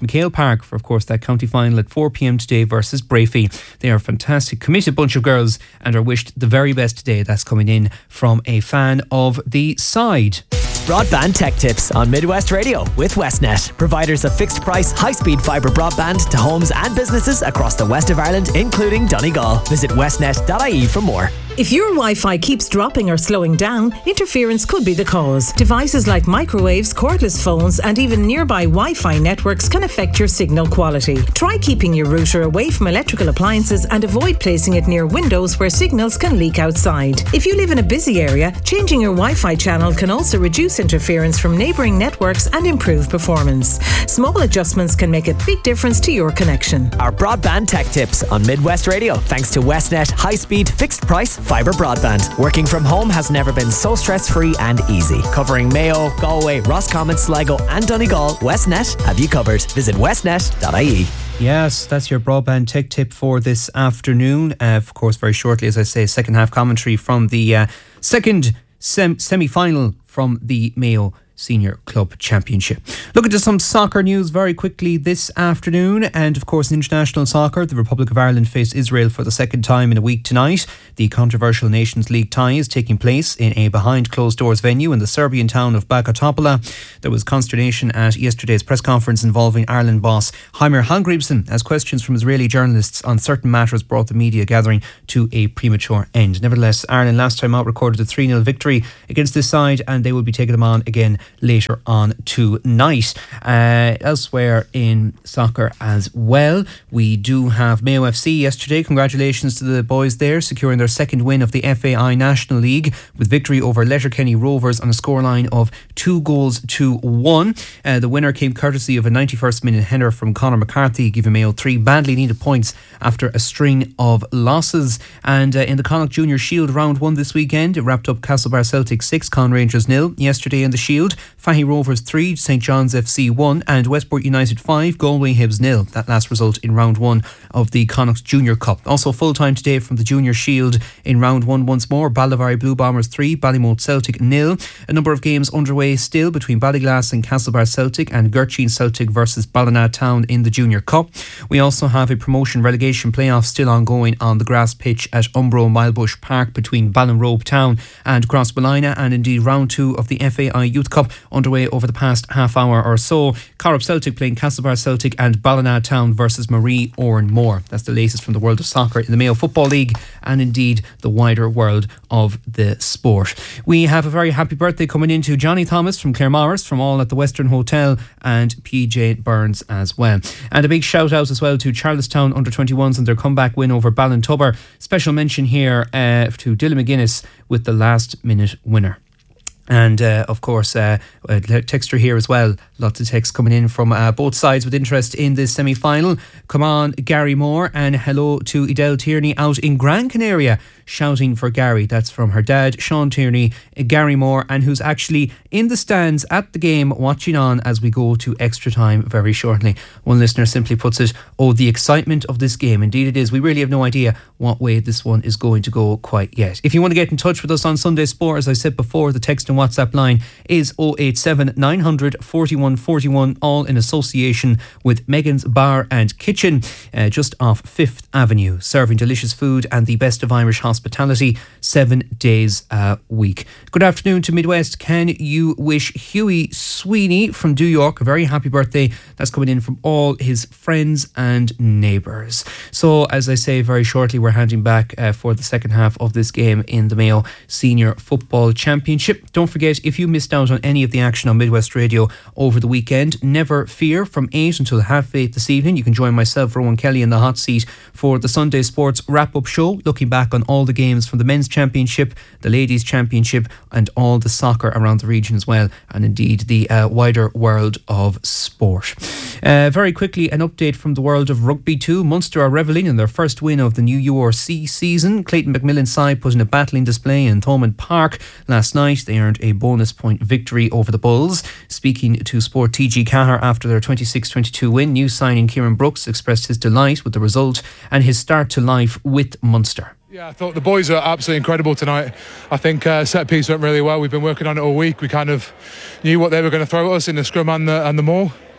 Speaker 4: McHale Park for, of course, that county final at four p.m. today versus Brafey. They are a fantastic, committed bunch of girls and are wished the very best today. That's coming in from a fan of the side.
Speaker 5: Broadband Tech Tips on Midwest Radio with Westnet, providers of fixed price, high speed fibre broadband to homes and businesses across the west of Ireland, including Donegal. Visit westnet dot I E for more.
Speaker 6: If your Wi-Fi keeps dropping or slowing down, interference could be the cause. Devices like microwaves, cordless phones, and even nearby Wi-Fi networks can affect your signal quality. Try keeping your router away from electrical appliances and avoid placing it near windows where signals can leak outside. If you live in a busy area, changing your Wi-Fi channel can also reduce interference from neighbouring networks and improve performance. Small adjustments can make a big difference to your connection.
Speaker 5: Our Broadband Tech Tips on Midwest Radio, thanks to Westnet high-speed, fixed-price fibre broadband. Working from home has never been so stress-free and easy. Covering Mayo, Galway, Roscommon, Sligo and Donegal, Westnet have you covered. Visit westnet dot I E.
Speaker 4: Yes, that's your broadband tech tip for this afternoon. Uh, of course, very shortly, as I say, second half commentary from the uh, second sem- semi-final from the Mayo Senior Club Championship. Looking to some soccer news very quickly this afternoon, and of course in international soccer, the Republic of Ireland face Israel for the second time in a week tonight. The controversial Nations League tie is taking place in a behind closed doors venue in the Serbian town of Baka Topola. There was consternation at yesterday's press conference involving Ireland boss Heimir Hallgrímsson as questions from Israeli journalists on certain matters brought the media gathering to a premature end. Nevertheless, Ireland last time out recorded a three nil victory against this side, and they will be taking them on again later on tonight. Uh, elsewhere in soccer as well, we do have Mayo F C yesterday. Congratulations to the boys there, securing their second win of the F A I National League with victory over Letterkenny Rovers on a scoreline of two goals to one. Uh, the winner came courtesy of a ninety-first minute header from Conor McCarthy, giving Mayo three badly needed points after a string of losses. And uh, in the Connacht Junior Shield round one this weekend, it wrapped up Castlebar Celtic six, Con Rangers nil. Yesterday in the Shield, Fahy Rovers three, St John's F C one and Westport United five, Galway Hibs nil. That last result in round one of the Connacht Junior Cup. Also full time today from the Junior Shield in round one once more. Ballyvary Blue Bombers three, Ballymote Celtic nil. A number of games underway still between Ballyglass and Castlebar Celtic, and Gertrude Celtic versus Ballina Town in the Junior Cup. We also have a promotion relegation playoff still ongoing on the grass pitch at Umbro Milebush Park between Ballinrobe Town and Crossballina, and indeed round two of the F A I Youth Cup underway over the past half hour or so. Corrup Celtic playing Castlebar Celtic and Ballina Town versus Marie Oranmore. That's the latest from the world of soccer in the Mayo Football League and indeed the wider world of the sport. We have a very happy birthday coming into Johnny Thomas from Claremorris, from all at the Western Hotel, and P J Burns as well. And a big shout out as well to Charlestown under twenty-ones and their comeback win over Ballintubber. Special mention here uh, to Dylan McGuinness with the last minute winner. And uh, of course, uh, a texter here as well. Lots of texts coming in from uh, both sides with interest in this semi-final. Come on, Gary Moore, and hello to Edel Tierney out in Gran Canaria, shouting for Gary. That's from her dad, Sean Tierney, Gary Moore, and who's actually in the stands at the game watching on as we go to extra time very shortly. One listener simply puts it, oh, the excitement of this game. Indeed it is. We really have no idea what way this one is going to go quite yet. If you want to get in touch with us on Sunday Sport, as I said before, the text and WhatsApp line is oh eight seven, nine hundred, forty-one forty-one, all in association with Megan's Bar and Kitchen, uh, just off Fifth Avenue, serving delicious food and the best of Irish hospitality seven days a week. Good afternoon to Midwest. Can you wish Hughie Sweeney from New York a very happy birthday? That's coming in from all his friends and neighbours. So as I say, very shortly we're handing back uh, for the second half of this game in the Mayo Senior Football Championship. Don't forget, if you missed out on any of the action on Midwest Radio over the weekend, never fear, from eight until half eight this evening you can join myself, Rowan Kelly, in the hot seat for the Sunday Sports wrap-up show, looking back on all the games from the Men's Championship, the Ladies Championship, and all the soccer around the region as well, and indeed the uh, wider world of sport. Uh, very quickly, an update from the world of rugby too. Munster are revelling in their first win of the new U R C season. Clayton McMillan's side put in a battling display in Thomond Park last night. They earned a bonus point victory over the Bulls. Speaking to Sport T G Cahir after their twenty-six twenty-two win, new signing Kieran Brooks expressed his delight with the result and his start to life with Munster.
Speaker 7: Yeah, I thought the boys are absolutely incredible tonight. I think uh, set piece went really well. We've been working on it all week. We kind of knew what they were going to throw at us in the scrum and the, and the maul.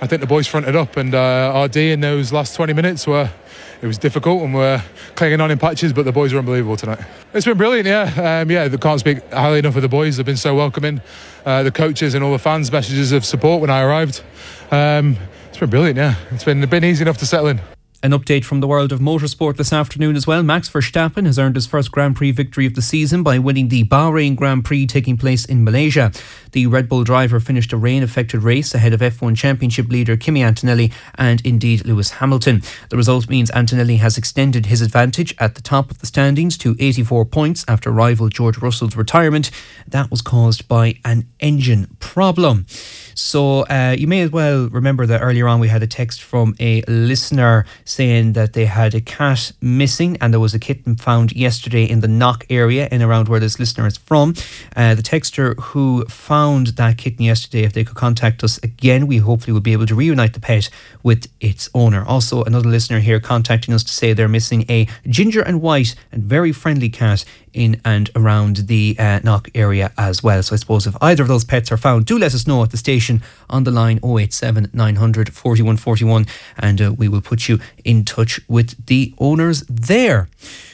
Speaker 7: I think the boys fronted up, and uh, R D in those last twenty minutes were, it was difficult, and we're clinging on in patches, but the boys were unbelievable tonight. It's been brilliant, yeah. Um, yeah, they can't speak highly enough of the boys. They've been so welcoming. Uh, the coaches and all the fans' messages of support when I arrived. Um, it's been brilliant, yeah. It's been been easy enough to settle in.
Speaker 4: An update from the world of motorsport this afternoon as well. Max Verstappen has earned his first Grand Prix victory of the season by winning the Bahrain Grand Prix taking place in Malaysia. The Red Bull driver finished a rain-affected race ahead of F one Championship leader Kimi Antonelli and indeed Lewis Hamilton. The result means Antonelli has extended his advantage at the top of the standings to eighty-four points after rival George Russell's retirement. That was caused by an engine problem. So uh, you may as well remember that earlier on we had a text from a listener saying that they had a cat missing, and there was a kitten found yesterday in the Knock area in around where this listener is from. Uh, the texter who found that kitten yesterday, if they could contact us again, we hopefully will be able to reunite the pet with its owner. Also, another listener here contacting us to say they're missing a ginger and white and very friendly cat in and around the uh, Knock area as well. So I suppose if either of those pets are found, do let us know at the station on the line oh eight seven nine hundred forty-one forty-one, and uh, we will put you in touch with the owners there.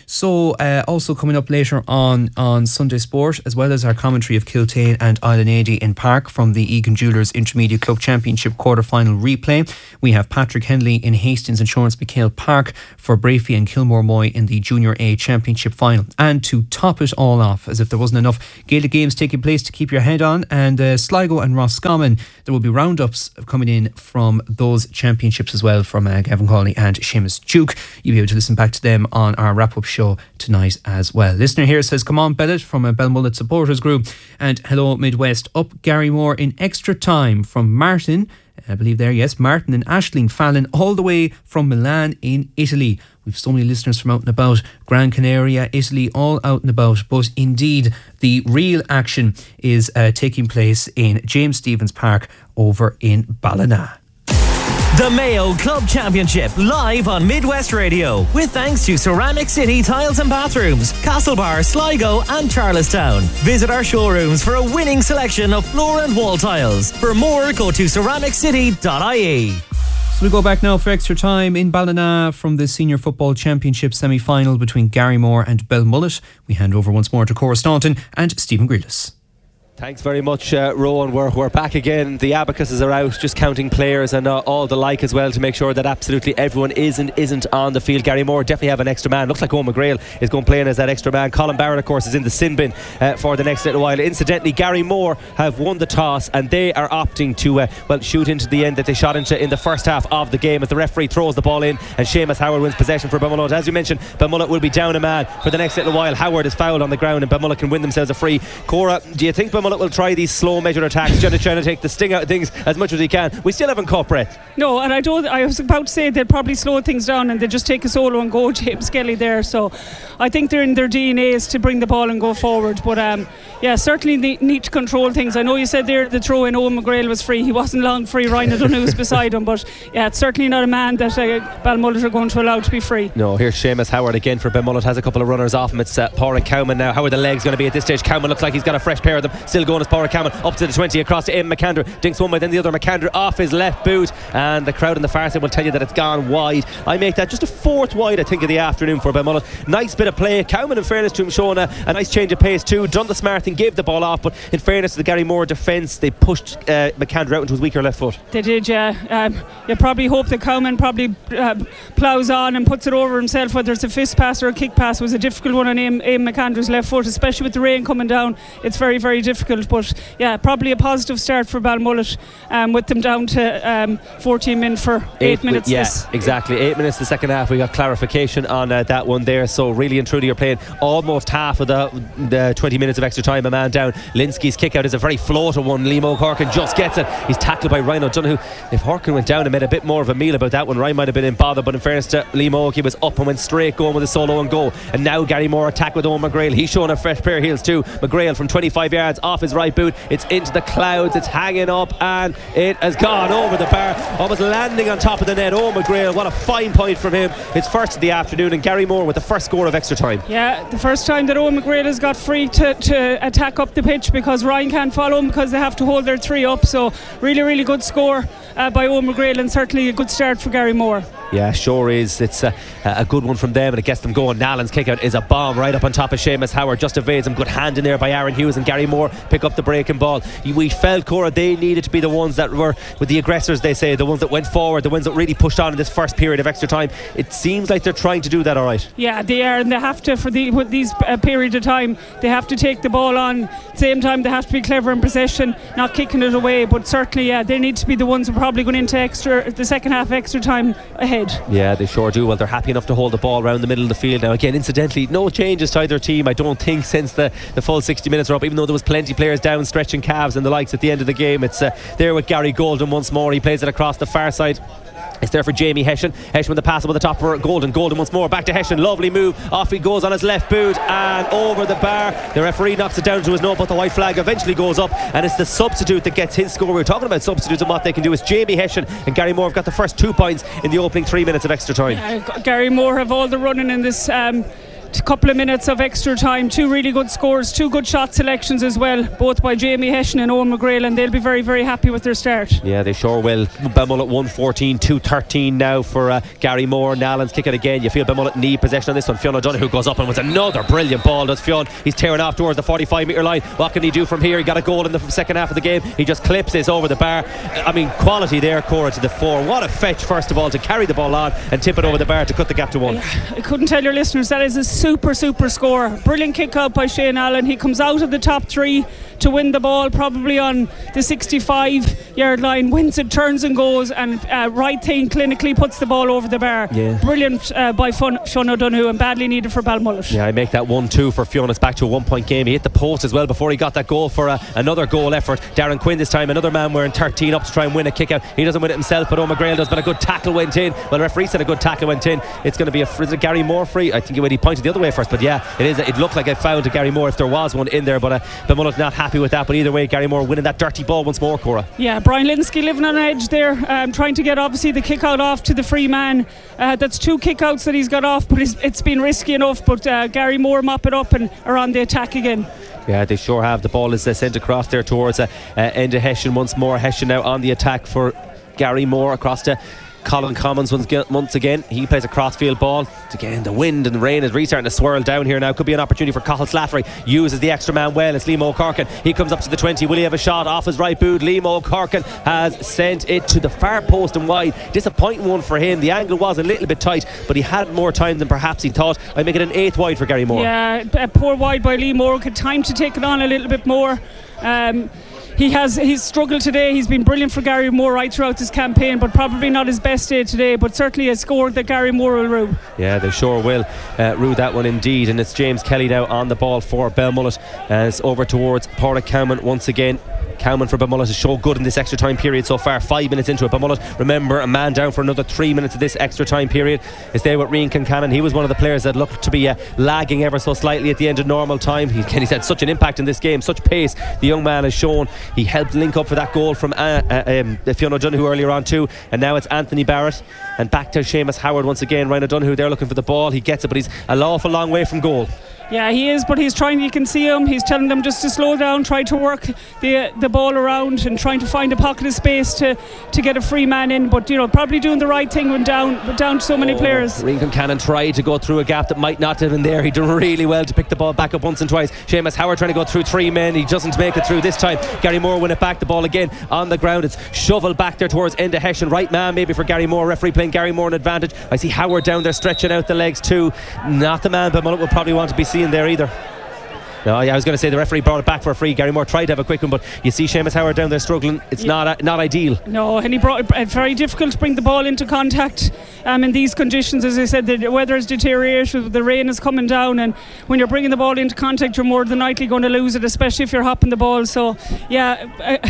Speaker 4: So uh, also coming up later on on Sunday Sport, as well as our commentary of Kiltane and Island eighty in Park from the Egan Jewellers Intermediate Club Championship quarter-final replay. We have Patrick Henley in Hastings Insurance McHale Park for Brafey and Kilmore Moy in the Junior A Championship final. And to top it all off, as if there wasn't enough Gaelic games taking place to keep your head on, and uh, Sligo and Roscommon, there will be roundups coming in from those championships as well from uh, Gavin Cawley and Seamus Duke. You'll be able to listen back to them on our wrap-up show show tonight as well. Listener here says, come on Bellet from a Belmullet supporters group, and hello Midwest, up Gary Moore in extra time from Martin, I believe there, yes, Martin and Aisling Fallon, all the way from Milan in Italy. We've so many listeners from out and about, Gran Canaria, Italy, all out and about. But indeed, the real action is uh, taking place in James Stephens Park over in Ballina.
Speaker 3: The Mayo Club Championship live on Midwest Radio with thanks to Ceramic City Tiles and Bathrooms, Castlebar, Sligo and Charlestown. Visit our showrooms for a winning selection of floor and wall tiles. For more, go to ceramic city dot I E.
Speaker 4: So we go back now for extra time in Ballina from the Senior Football Championship semi-final between Garrymore and Belmullet. We hand over once more to Cora Staunton and Stephen Grealis.
Speaker 1: Thanks very much, uh, Rowan. We're, we're back again. The abacuses are out, just counting players and uh, all the like as well, to make sure that absolutely everyone is and isn't on the field. Gary Moore definitely have an extra man. Looks like Owen McGrail is going playing as that extra man. Colin Barrett, of course, is in the sin bin uh, for the next little while. Incidentally, Gary Moore have won the toss and they are opting to uh, well shoot into the end that they shot into in the first half of the game, as the referee throws the ball in and Seamus Howard wins possession for Belmullet. As you mentioned, Belmullet will be down a man for the next little while. Howard is fouled on the ground and Belmullet can win themselves a free. Cora, do you think Belmullet will try these slow measured attacks, trying to, trying to take the sting out of things as much as he can? We still haven't caught breath.
Speaker 2: No, and I don't. I was about to say they'll probably slow things down and they just take a solo and go, James Kelly there. So I think they're in their D N A is to bring the ball and go forward. But um, yeah, certainly they need to control things. I know you said there the throw in Owen McGrail was free. He wasn't long free. Ryan O'Donoghue was beside him, but yeah, it's certainly not a man that uh, Belmullet are going to allow to be free.
Speaker 1: No, here's Seamus Howard again for Belmullet. Has a couple of runners off him. It's uh, Pádraig Cowman now. How are the legs going to be at this stage? Cowman looks like he's got a fresh pair of them. Still going as Pádraig Cowman up to the twenty across to Eamon McAndrew. Dinks one way, then the other. McAndrew off his left boot, and the crowd on the far side will tell you that it's gone wide. I make that just a fourth wide, I think, of the afternoon for Belmullet. Nice bit of play. Cowman, in fairness to him, showing a, a nice change of pace too. Done the smart thing, gave the ball off, but in fairness to the Gary Moore defence, they pushed uh, McAndrew out into his weaker left foot.
Speaker 2: They did, yeah. Um, you probably hope that Cowman probably uh, ploughs on and puts it over himself, whether it's a fist pass or a kick pass. It was a difficult one on Eamon McAndrew's left foot, especially with the rain coming down. It's very, very difficult, but yeah, probably a positive start for Belmullet, um, with them down to um, fourteen min for eight, eight minutes.
Speaker 1: Yeah, exactly. Eight minutes the second half. We got clarification on uh, that one there. So really and truly, you're playing almost half of the, the twenty minutes of extra time. A man down. Linsky's kick out is a very floater one. Liam O'Corkin just gets it. He's tackled by Ryan O'Donoghue. If Horkin went down and made a bit more of a meal about that one, Ryan might have been in bother, but in fairness to Liam O'Corkin, he was up and went straight going with a solo and go. And now Gary Moore attack with Owen McGrail. He's showing a fresh pair of heels too. McGrail from twenty-five yards off off his right boot. It's into the clouds, it's hanging up, and it has gone over the bar, almost landing on top of the net. Oh, McGrail, what a fine point from him. It's first of the afternoon, and Gary Moore with the first score of extra time.
Speaker 2: Yeah, the first time that Owen McGrail has got free to, to attack up the pitch, because Ryan can't follow him because they have to hold their three up. So really, really good score uh, by Owen McGrail, and certainly a good start for Gary Moore.
Speaker 1: Yeah, sure is. It's a, a good one from them, and it gets them going. Nallen's kick out is a bomb right up on top of Seamus Howard, just evades him. Good hand in there by Aaron Hughes, and Gary Moore pick up the breaking ball. We felt, Cora, they needed to be the ones that were with the aggressors, they say, the ones that went forward, the ones that really pushed on in this first period of extra time. It seems like they're trying to do that all right.
Speaker 2: Yeah, they are, and they have to, for the, with these uh, period of time, they have to take the ball on. At the same time, they have to be clever in possession, not kicking it away. But certainly, yeah, they need to be the ones who are probably going into extra, the second half extra time ahead.
Speaker 1: Yeah, they sure do. Well, they're happy enough to hold the ball around the middle of the field. Now, again, incidentally, no changes to either team, I don't think, since the, the full sixty minutes are up, even though there was plenty of players down stretching calves and the likes at the end of the game. It's uh, there with Gary Golden once more. He plays it across the far side. It's there for Jamie Hession. Hession with the pass over the top for Golden. Golden once more back to Hession. Lovely move. Off he goes on his left boot and over the bar. The referee knocks it down to his no, but the white flag eventually goes up, and it's the substitute that gets his score. We were talking about substitutes and what they can do. It's Jamie Hession and Gary Moore have got the first two points in the opening three minutes of extra time.
Speaker 2: Uh, Gary Moore have all the running in this um, couple of minutes of extra time. Two really good scores, two good shot selections as well, both by Jamie Hession and Owen McGrail, and they'll be very, very happy with their start. Yeah,
Speaker 1: they sure will. Belmullet one fourteen, two thirteen now for uh, Gary Moore. Nallen's kick it again. You feel Belmullet need possession on this one. Fionn O'Donoghue goes up and was another brilliant ball. Does Fionn? He's tearing off towards the forty-five metre line. What can he do from here? He got a goal in the second half of the game. He just clips this over the bar. I mean, quality there, Cora, to the fore. What a fetch, first of all, to carry the ball on and tip it over the bar to cut the gap to one.
Speaker 2: I couldn't tell your listeners, that is a super, super score. Brilliant kick out by Shane Allen. He comes out of the top three to win the ball, probably on the sixty-five yard line, wins it, turns and goes, and uh, right thing clinically puts the ball over the bar.
Speaker 1: Yeah.
Speaker 2: Brilliant uh, by Fionn O'Donoghue, and badly needed for Balmullet.
Speaker 1: Yeah, I make that one two for Fionn. It's back to a one point game. He hit the post as well before he got that goal for a, another goal effort. Darren Quinn this time, another man wearing thirteen up to try and win a kick out. He doesn't win it himself, but Owen McGrail does, but a good tackle went in. Well, the referee said a good tackle went in. It's going to be a, is it Gary Moore free? I think he pointed the other way first, but yeah, it is. It looked like a foul to Gary Moore if there was one in there, but uh, Balmullet not happy with that. But either way, Gary Moore winning that dirty ball once more, Cora.
Speaker 2: Yeah, Brian Linsky living on an edge there, um, trying to get obviously the kick out off to the free man. Uh, that's two kick outs that he's got off, but it's, it's been risky enough. But uh, Gary Moore mop it up and are on the attack again.
Speaker 1: Yeah, they sure have. The ball is uh, sent across there towards uh, uh, Enda Hession once more. Hession now on the attack for Gary Moore across to Colin Commons once again. He plays a crossfield ball. Again, the wind and the rain is really starting to swirl down here now. Could be an opportunity for Cathal Slattery. Uses the extra man well. It's Liam O'Corkin. He comes up to the twenty. Will he have a shot off his right boot? Liam O'Corkin has sent it to the far post and wide. Disappointing one for him. The angle was a little bit tight, but he had more time than perhaps he thought. I make it an eighth wide for Gary Moore.
Speaker 2: Yeah, a poor wide by Liam O'Corkin. Time to take it on a little bit more. Um, He has he's struggled today. He's been brilliant for Gary Moore right throughout this campaign, but probably not his best day today, but certainly a score that Gary Moore will rue.
Speaker 1: Yeah, they sure will uh, rue that one indeed. And it's James Kelly now on the ball for Belmullet, and it's over towards Pádraig Cowman once again. Cowman for Belmullet has shown good in this extra time period so far. Five minutes into it. Belmullet, remember, a man down for another three minutes of this extra time period. Is there with Rian Kincannon. He was one of the players that looked to be uh, lagging ever so slightly at the end of normal time. He, he's had such an impact in this game, such pace the young man has shown. He helped link up for that goal from uh, uh, um, Fionn O'Donoghue earlier on too, and now it's Anthony Barrett, and back to Seamus Howard once again. Ryan O'Donoghue there looking for the ball. He gets it, but he's an awful long way from goal.
Speaker 2: Yeah, he is, but he's trying, you can see him, he's telling them just to slow down, try to work the the ball around and trying to find a pocket of space to, to get a free man in, but you know, probably doing the right thing when down but down to so many oh, players.
Speaker 1: Rian Kincannon tried to go through a gap that might not have been there. He done really well to pick the ball back up once and twice. Seamus Howard trying to go through three men. He doesn't make it through this time. Gary Moore win it back, the ball again on the ground. It's shoveled back there towards Enda Hession. Right man maybe for Gary Moore. Referee playing Gary Moore an advantage. I see Howard down there stretching out the legs too. Not the man but Mullet would probably want to be seen there either. No, yeah, I was going to say the referee brought it back for a free. Gary Moore tried to have a quick one, but you see Seamus Howard down there struggling. It's yeah. not not ideal.
Speaker 2: No, and he brought it uh, very difficult to bring the ball into contact um, in these conditions. As I said, the weather is deteriorated, the rain is coming down, and when you're bringing the ball into contact, you're more than likely going to lose it, especially if you're hopping the ball. So, yeah. Uh,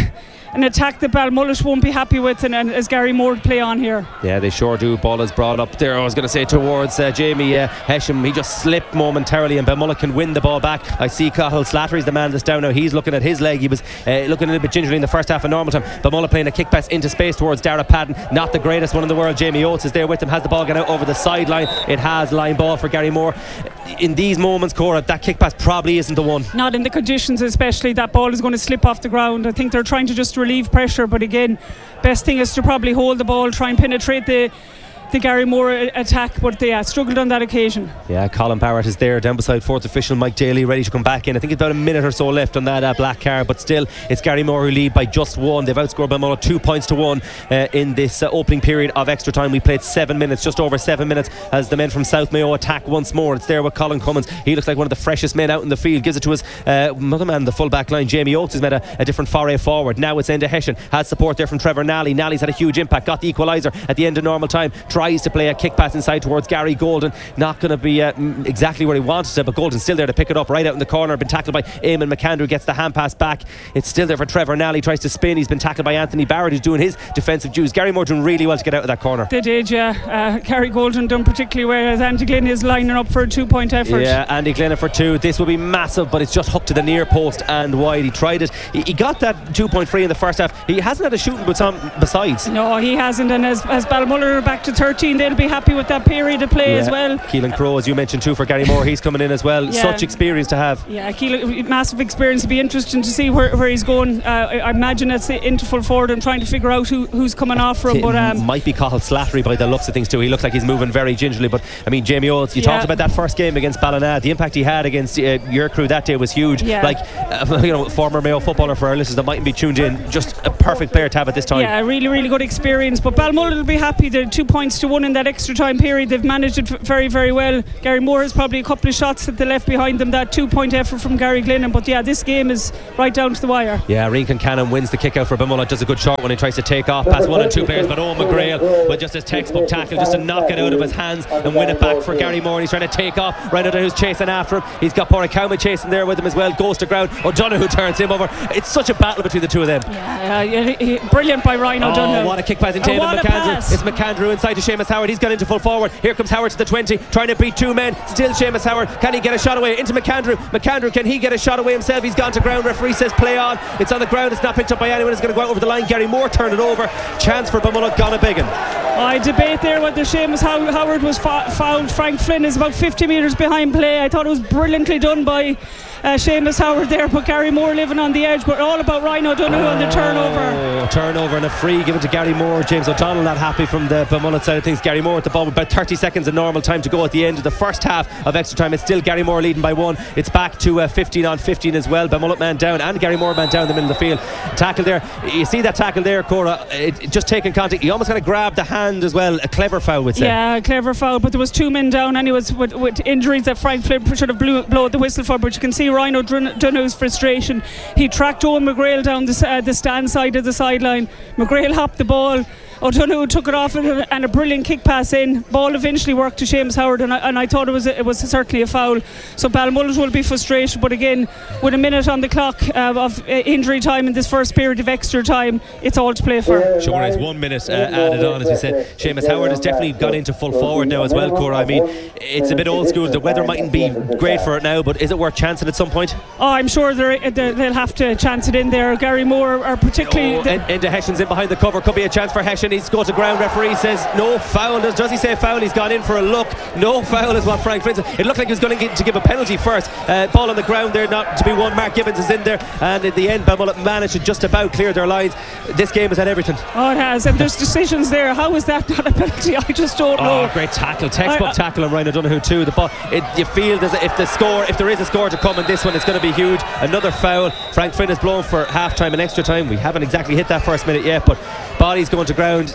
Speaker 2: an attack that Balmullet won't be happy with, and, and as Gary Moore play on here.
Speaker 1: Yeah, they sure do. Ball is brought up there, I was going to say towards uh, Jamie uh, Hesham. He just slipped momentarily and Balmullet can win the ball back. I see Cathal Slattery's the man that's down now. He's looking at his leg. He was uh, looking a little bit gingerly in the first half of normal time. Balmullet playing a kick pass into space towards Dara Padden. Not the greatest one in the world. Jamie Oates is there with him. Has the ball gone out over the sideline. It has line ball for Gary Moore. In these moments, Cora, that kick pass probably isn't the one.
Speaker 2: Not in the conditions, especially. That ball is going to slip off the ground. I think they're trying to just relieve pressure, but again, best thing is to probably hold the ball, try and penetrate the the Gary Moore attack, but they uh, struggled on that occasion.
Speaker 1: Yeah, Colin Barrett is there down beside fourth official Mike Daly, ready to come back in. I think it's about a minute or so left on that uh, black card, but still it's Gary Moore who lead by just one. They've outscored Balmullet two points to one uh, in this uh, opening period of extra time. We played seven minutes, just over seven minutes, as the men from South Mayo attack once more. It's there with Colin Cummins. He looks like one of the freshest men out in the field. Gives it to his uh, mother man, the full back line. Jamie Oates has made a, a different foray forward. Now it's Enda Hession, has support there from Trevor Nally. Nally's had a huge impact, got the equaliser at the end of normal time, tries to play a kick pass inside towards Gary Golden. Not going to be uh, exactly where he wanted to, but Golden's still there to pick it up right out in the corner. Been tackled by Eamon McAndrew, gets the hand pass back. It's still there for Trevor Nally, tries to spin. He's been tackled by Anthony Barrett, who's doing his defensive dues. Gary Moore doing really well to get out of that corner.
Speaker 2: They did, yeah. Uh, Gary Golden done particularly well, as Andy Glynn is lining up for a two point effort.
Speaker 1: Yeah, Andy Glynn for two. This will be massive, but it's just hooked to the near post and wide. He tried it. He, he got that two point three in the first half. He hasn't had a shooting boots on besides.
Speaker 2: No, he hasn't, and as, as Balmullet are back to thirteen, they'll be happy with that period of play
Speaker 1: yeah.
Speaker 2: as well.
Speaker 1: Keelan Crowe, as you mentioned too, for Gary Moore, he's coming in as well.
Speaker 2: Yeah.
Speaker 1: Such experience to have.
Speaker 2: Yeah, Keelan, massive experience. It'll be interesting to see where, where he's going. Uh, I, I imagine it's into full forward and trying to figure out who, who's coming off for him.
Speaker 1: It
Speaker 2: but um,
Speaker 1: might be Cathal Slattery by the looks of things too. He looks like he's moving very gingerly, but I mean, Jamie Oates, you yeah. talked about that first game against Ballina. The impact he had against uh, your crew that day was huge.
Speaker 2: Yeah.
Speaker 1: Like uh, you know, former Mayo footballer, for our listeners that mightn't be tuned in, just a perfect player to have at this time.
Speaker 2: Yeah, really really good experience. But Balmullet will be happy. They're two points to one in that extra time period. They've managed it very very well. Gary Moore has probably a couple of shots that they left behind them, that two point effort from Gary Glennon, but yeah, this game is right down to the wire.
Speaker 1: Yeah, Rian Cannon wins the kick out for Balmullet, does a good short one. He tries to take off past one and two players, but Owen McGrail with just his textbook tackle, just to knock it out of his hands and win it back for Gary Moore. He's trying to take off. Ryan who's chasing after him. He's got Porrick chasing there with him as well. Goes to ground. O'Donoghue turns him over. It's such a battle between the two of them.
Speaker 2: Yeah, yeah, he, brilliant by Ryan O'Donoghue.
Speaker 1: Oh, what a kick pass into Eamon McAndrew. It's McAndrew inside to Seamus Howard. He's got into full forward. Here comes Howard to the twenty, trying to beat two men. Still Seamus Howard. Can he get a shot away into McAndrew? McAndrew, can he get a shot away himself? He's gone to ground. Referee says play on. It's on the ground. It's not picked up by anyone. It's going to go out over the line. Gary Moore turned it over. Chance for Balmullet, gone a big one.
Speaker 2: I debate there whether Seamus Howard was fa- fouled. Frank Flynn is about fifty metres behind play. I thought it was brilliantly done by uh, Seamus Howard there, but Gary Moore living on the edge. But all about Ryan O'Donoghue oh, on the turnover.
Speaker 1: Oh, turnover and a free given to Gary Moore. James O'Donnell not happy from the Balmullet side of things. Gary Moore at the ball with about thirty seconds of normal time to go at the end of the first half of extra time. It's still Gary Moore leading by one. It's back to uh, fifteen on fifteen as well. Balmullet man down and Gary Moore man down in the middle of the field. Tackle there. You see that tackle there, Cora? It, it just taking contact. He almost kind of grabbed the hand as well. A clever foul, would say.
Speaker 2: Yeah, a clever foul. But there was two men down anyways with, with injuries that Frank Flynn should have blew, blown the whistle for. But you can see Ryan O'Donoghue's frustration. He tracked Owen McGrail down the, uh, the stand side of the sideline. McGrail hopped the ball. O'Donoghue took it off and a, and a brilliant kick pass in. Ball eventually worked to Seamus Howard, and I, and I thought it was a, it was certainly a foul. So Balmullet will be frustrated, but again, with a minute on the clock uh, of uh, injury time in this first period of extra time, it's all to play for.
Speaker 1: Sure, it's one minute uh, added on, as we said. Seamus Howard has definitely gone into full forward now as well, Cora. I mean, it's a bit old school. The weather mightn't be great for it now, but is it worth chancing at some point?
Speaker 2: Oh, I'm sure they're, they're, they'll have to chance it in there. Gary Moore are particularly.
Speaker 1: Oh, the Enda Hession's in behind the cover. Could be a chance for Hession. He's go to ground. Referee says no foul. Does, does he say foul? He's gone in for a look. No foul is what Frank Flynn said. It looked like he was going to, get, to give a penalty first. Uh, ball on the ground there, not to be won. Mark Gibbons is in there, and in the end, Balmullet managed to just about clear their lines. This game has had everything.
Speaker 2: Oh, it has, and there's decisions there. How is that not a penalty? I just don't know.
Speaker 1: Oh, great tackle, textbook
Speaker 2: I, I,
Speaker 1: tackle on Ryan O'Donoghue too. The ball. It, you feel there's a, if the score, if there is a score to come in this one, it's going to be huge. Another foul. Frank Flynn is blown for half time and extra time. We haven't exactly hit that first minute yet, but body's going to ground.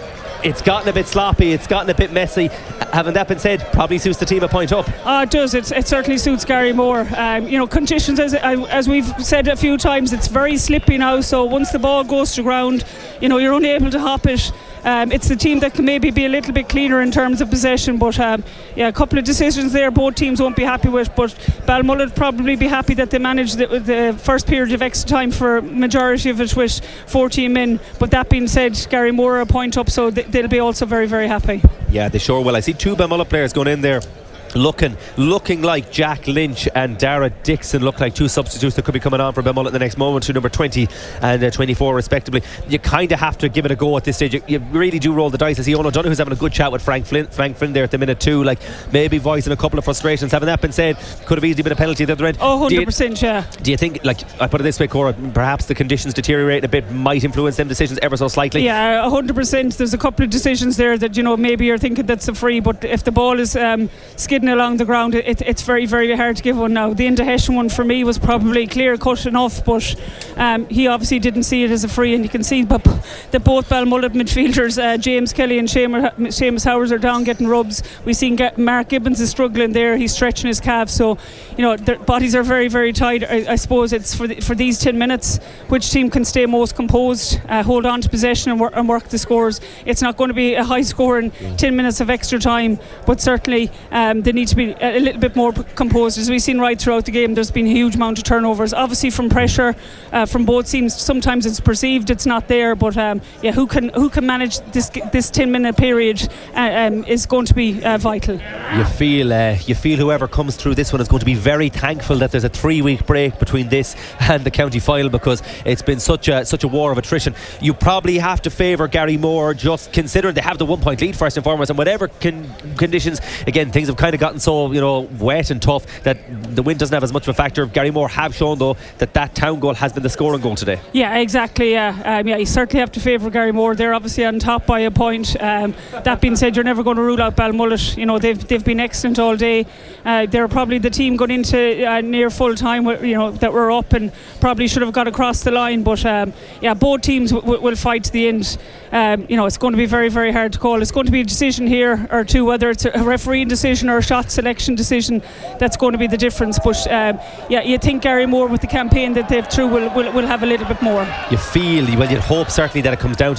Speaker 1: it's gotten a bit sloppy, it's gotten a bit messy. Having that been said, probably suits the team a point up.
Speaker 2: Oh, it does. It's, it certainly suits Gary Moore. Um, you know, conditions, as, as we've said a few times, it's very slippy now. So once the ball goes to ground, you know, you're unable to hop it. Um, it's the team that can maybe be a little bit cleaner in terms of possession, but um, yeah, a couple of decisions there both teams won't be happy with, but Balmullet probably be happy that they managed the, the first period of extra time for majority of it with fourteen men. But that being said, Gary Moore are a point up, so th- they'll be also very, very happy.
Speaker 1: Yeah, they sure will. I see two Balmullet players going in there looking looking like Jack Lynch and Dara Dixon look like two substitutes that could be coming on for Balmullet in the next moment, to number twenty and uh, twenty-four respectively. You kind of have to give it a go at this stage. You, you really do roll the dice. I see Owen O'Donoghue who's having a good chat with Frank Flynn, Frank Flynn there at the minute too, like maybe voicing a couple of frustrations. Having that been said, could have easily been a penalty at the other end.
Speaker 2: Oh, one hundred percent,
Speaker 1: do you,
Speaker 2: yeah.
Speaker 1: Do you think, like I put it this way, Cora, perhaps the conditions deteriorating a bit might influence them decisions ever so slightly?
Speaker 2: Yeah, one hundred percent. There's a couple of decisions there that, you know, maybe you're thinking that's a free, but if the ball is um, skidding along the ground, it, it's very, very hard to give one now. The Indaheshan one for me was probably clear cut enough, but um, he obviously didn't see it as a free, and you can see but that both Balmullet midfielders, uh, James Kelly and Seamus Howard, are down getting rubs. We've seen Mark Gibbons is struggling there, he's stretching his calf, so you know their bodies are very, very tight. I, I suppose it's for the, for these ten minutes which team can stay most composed, uh, hold on to possession and, wor- and work the scores. It's not going to be a high score in ten minutes of extra time, but certainly um, they need to be a, a little bit more composed. As we've seen right throughout the game, there's been a huge amount of turnovers, obviously from pressure uh, from both teams. Sometimes it's perceived it's not there, but um, yeah, who can who can manage this this ten minute period uh, um, is going to be uh, vital.
Speaker 1: You feel uh, you feel whoever comes through this one is going to be very thankful that there's a three week break between this and the county final, because it's been such a such a war of attrition. You probably have to favour Gary Moore, just considering they have the one point lead first and foremost, and whatever con- conditions, again, things have kind of gotten so, you know, wet and tough that the wind doesn't have as much of a factor. Gary Moore have shown though that that town goal has been the scoring goal today.
Speaker 2: Yeah, exactly. Yeah, um, yeah, you certainly have to favour Gary Moore. They're obviously on top by a point. Um, that being said, you're never going to rule out Balmullet. You know, they've they've been excellent all day. Uh, they're probably the team going into uh, near full time, you know, that were up and probably should have got across the line. But um, yeah, both teams w- w- will fight to the end. Um, you know, it's going to be very, very hard to call. It's going to be a decision here or two, whether it's a refereeing decision or a shot selection decision. That's going to be the difference. But um, yeah, you think Gary Moore, with the campaign that they've through, will, will will have a little bit more.
Speaker 1: You feel, well, you'd hope certainly that it comes down to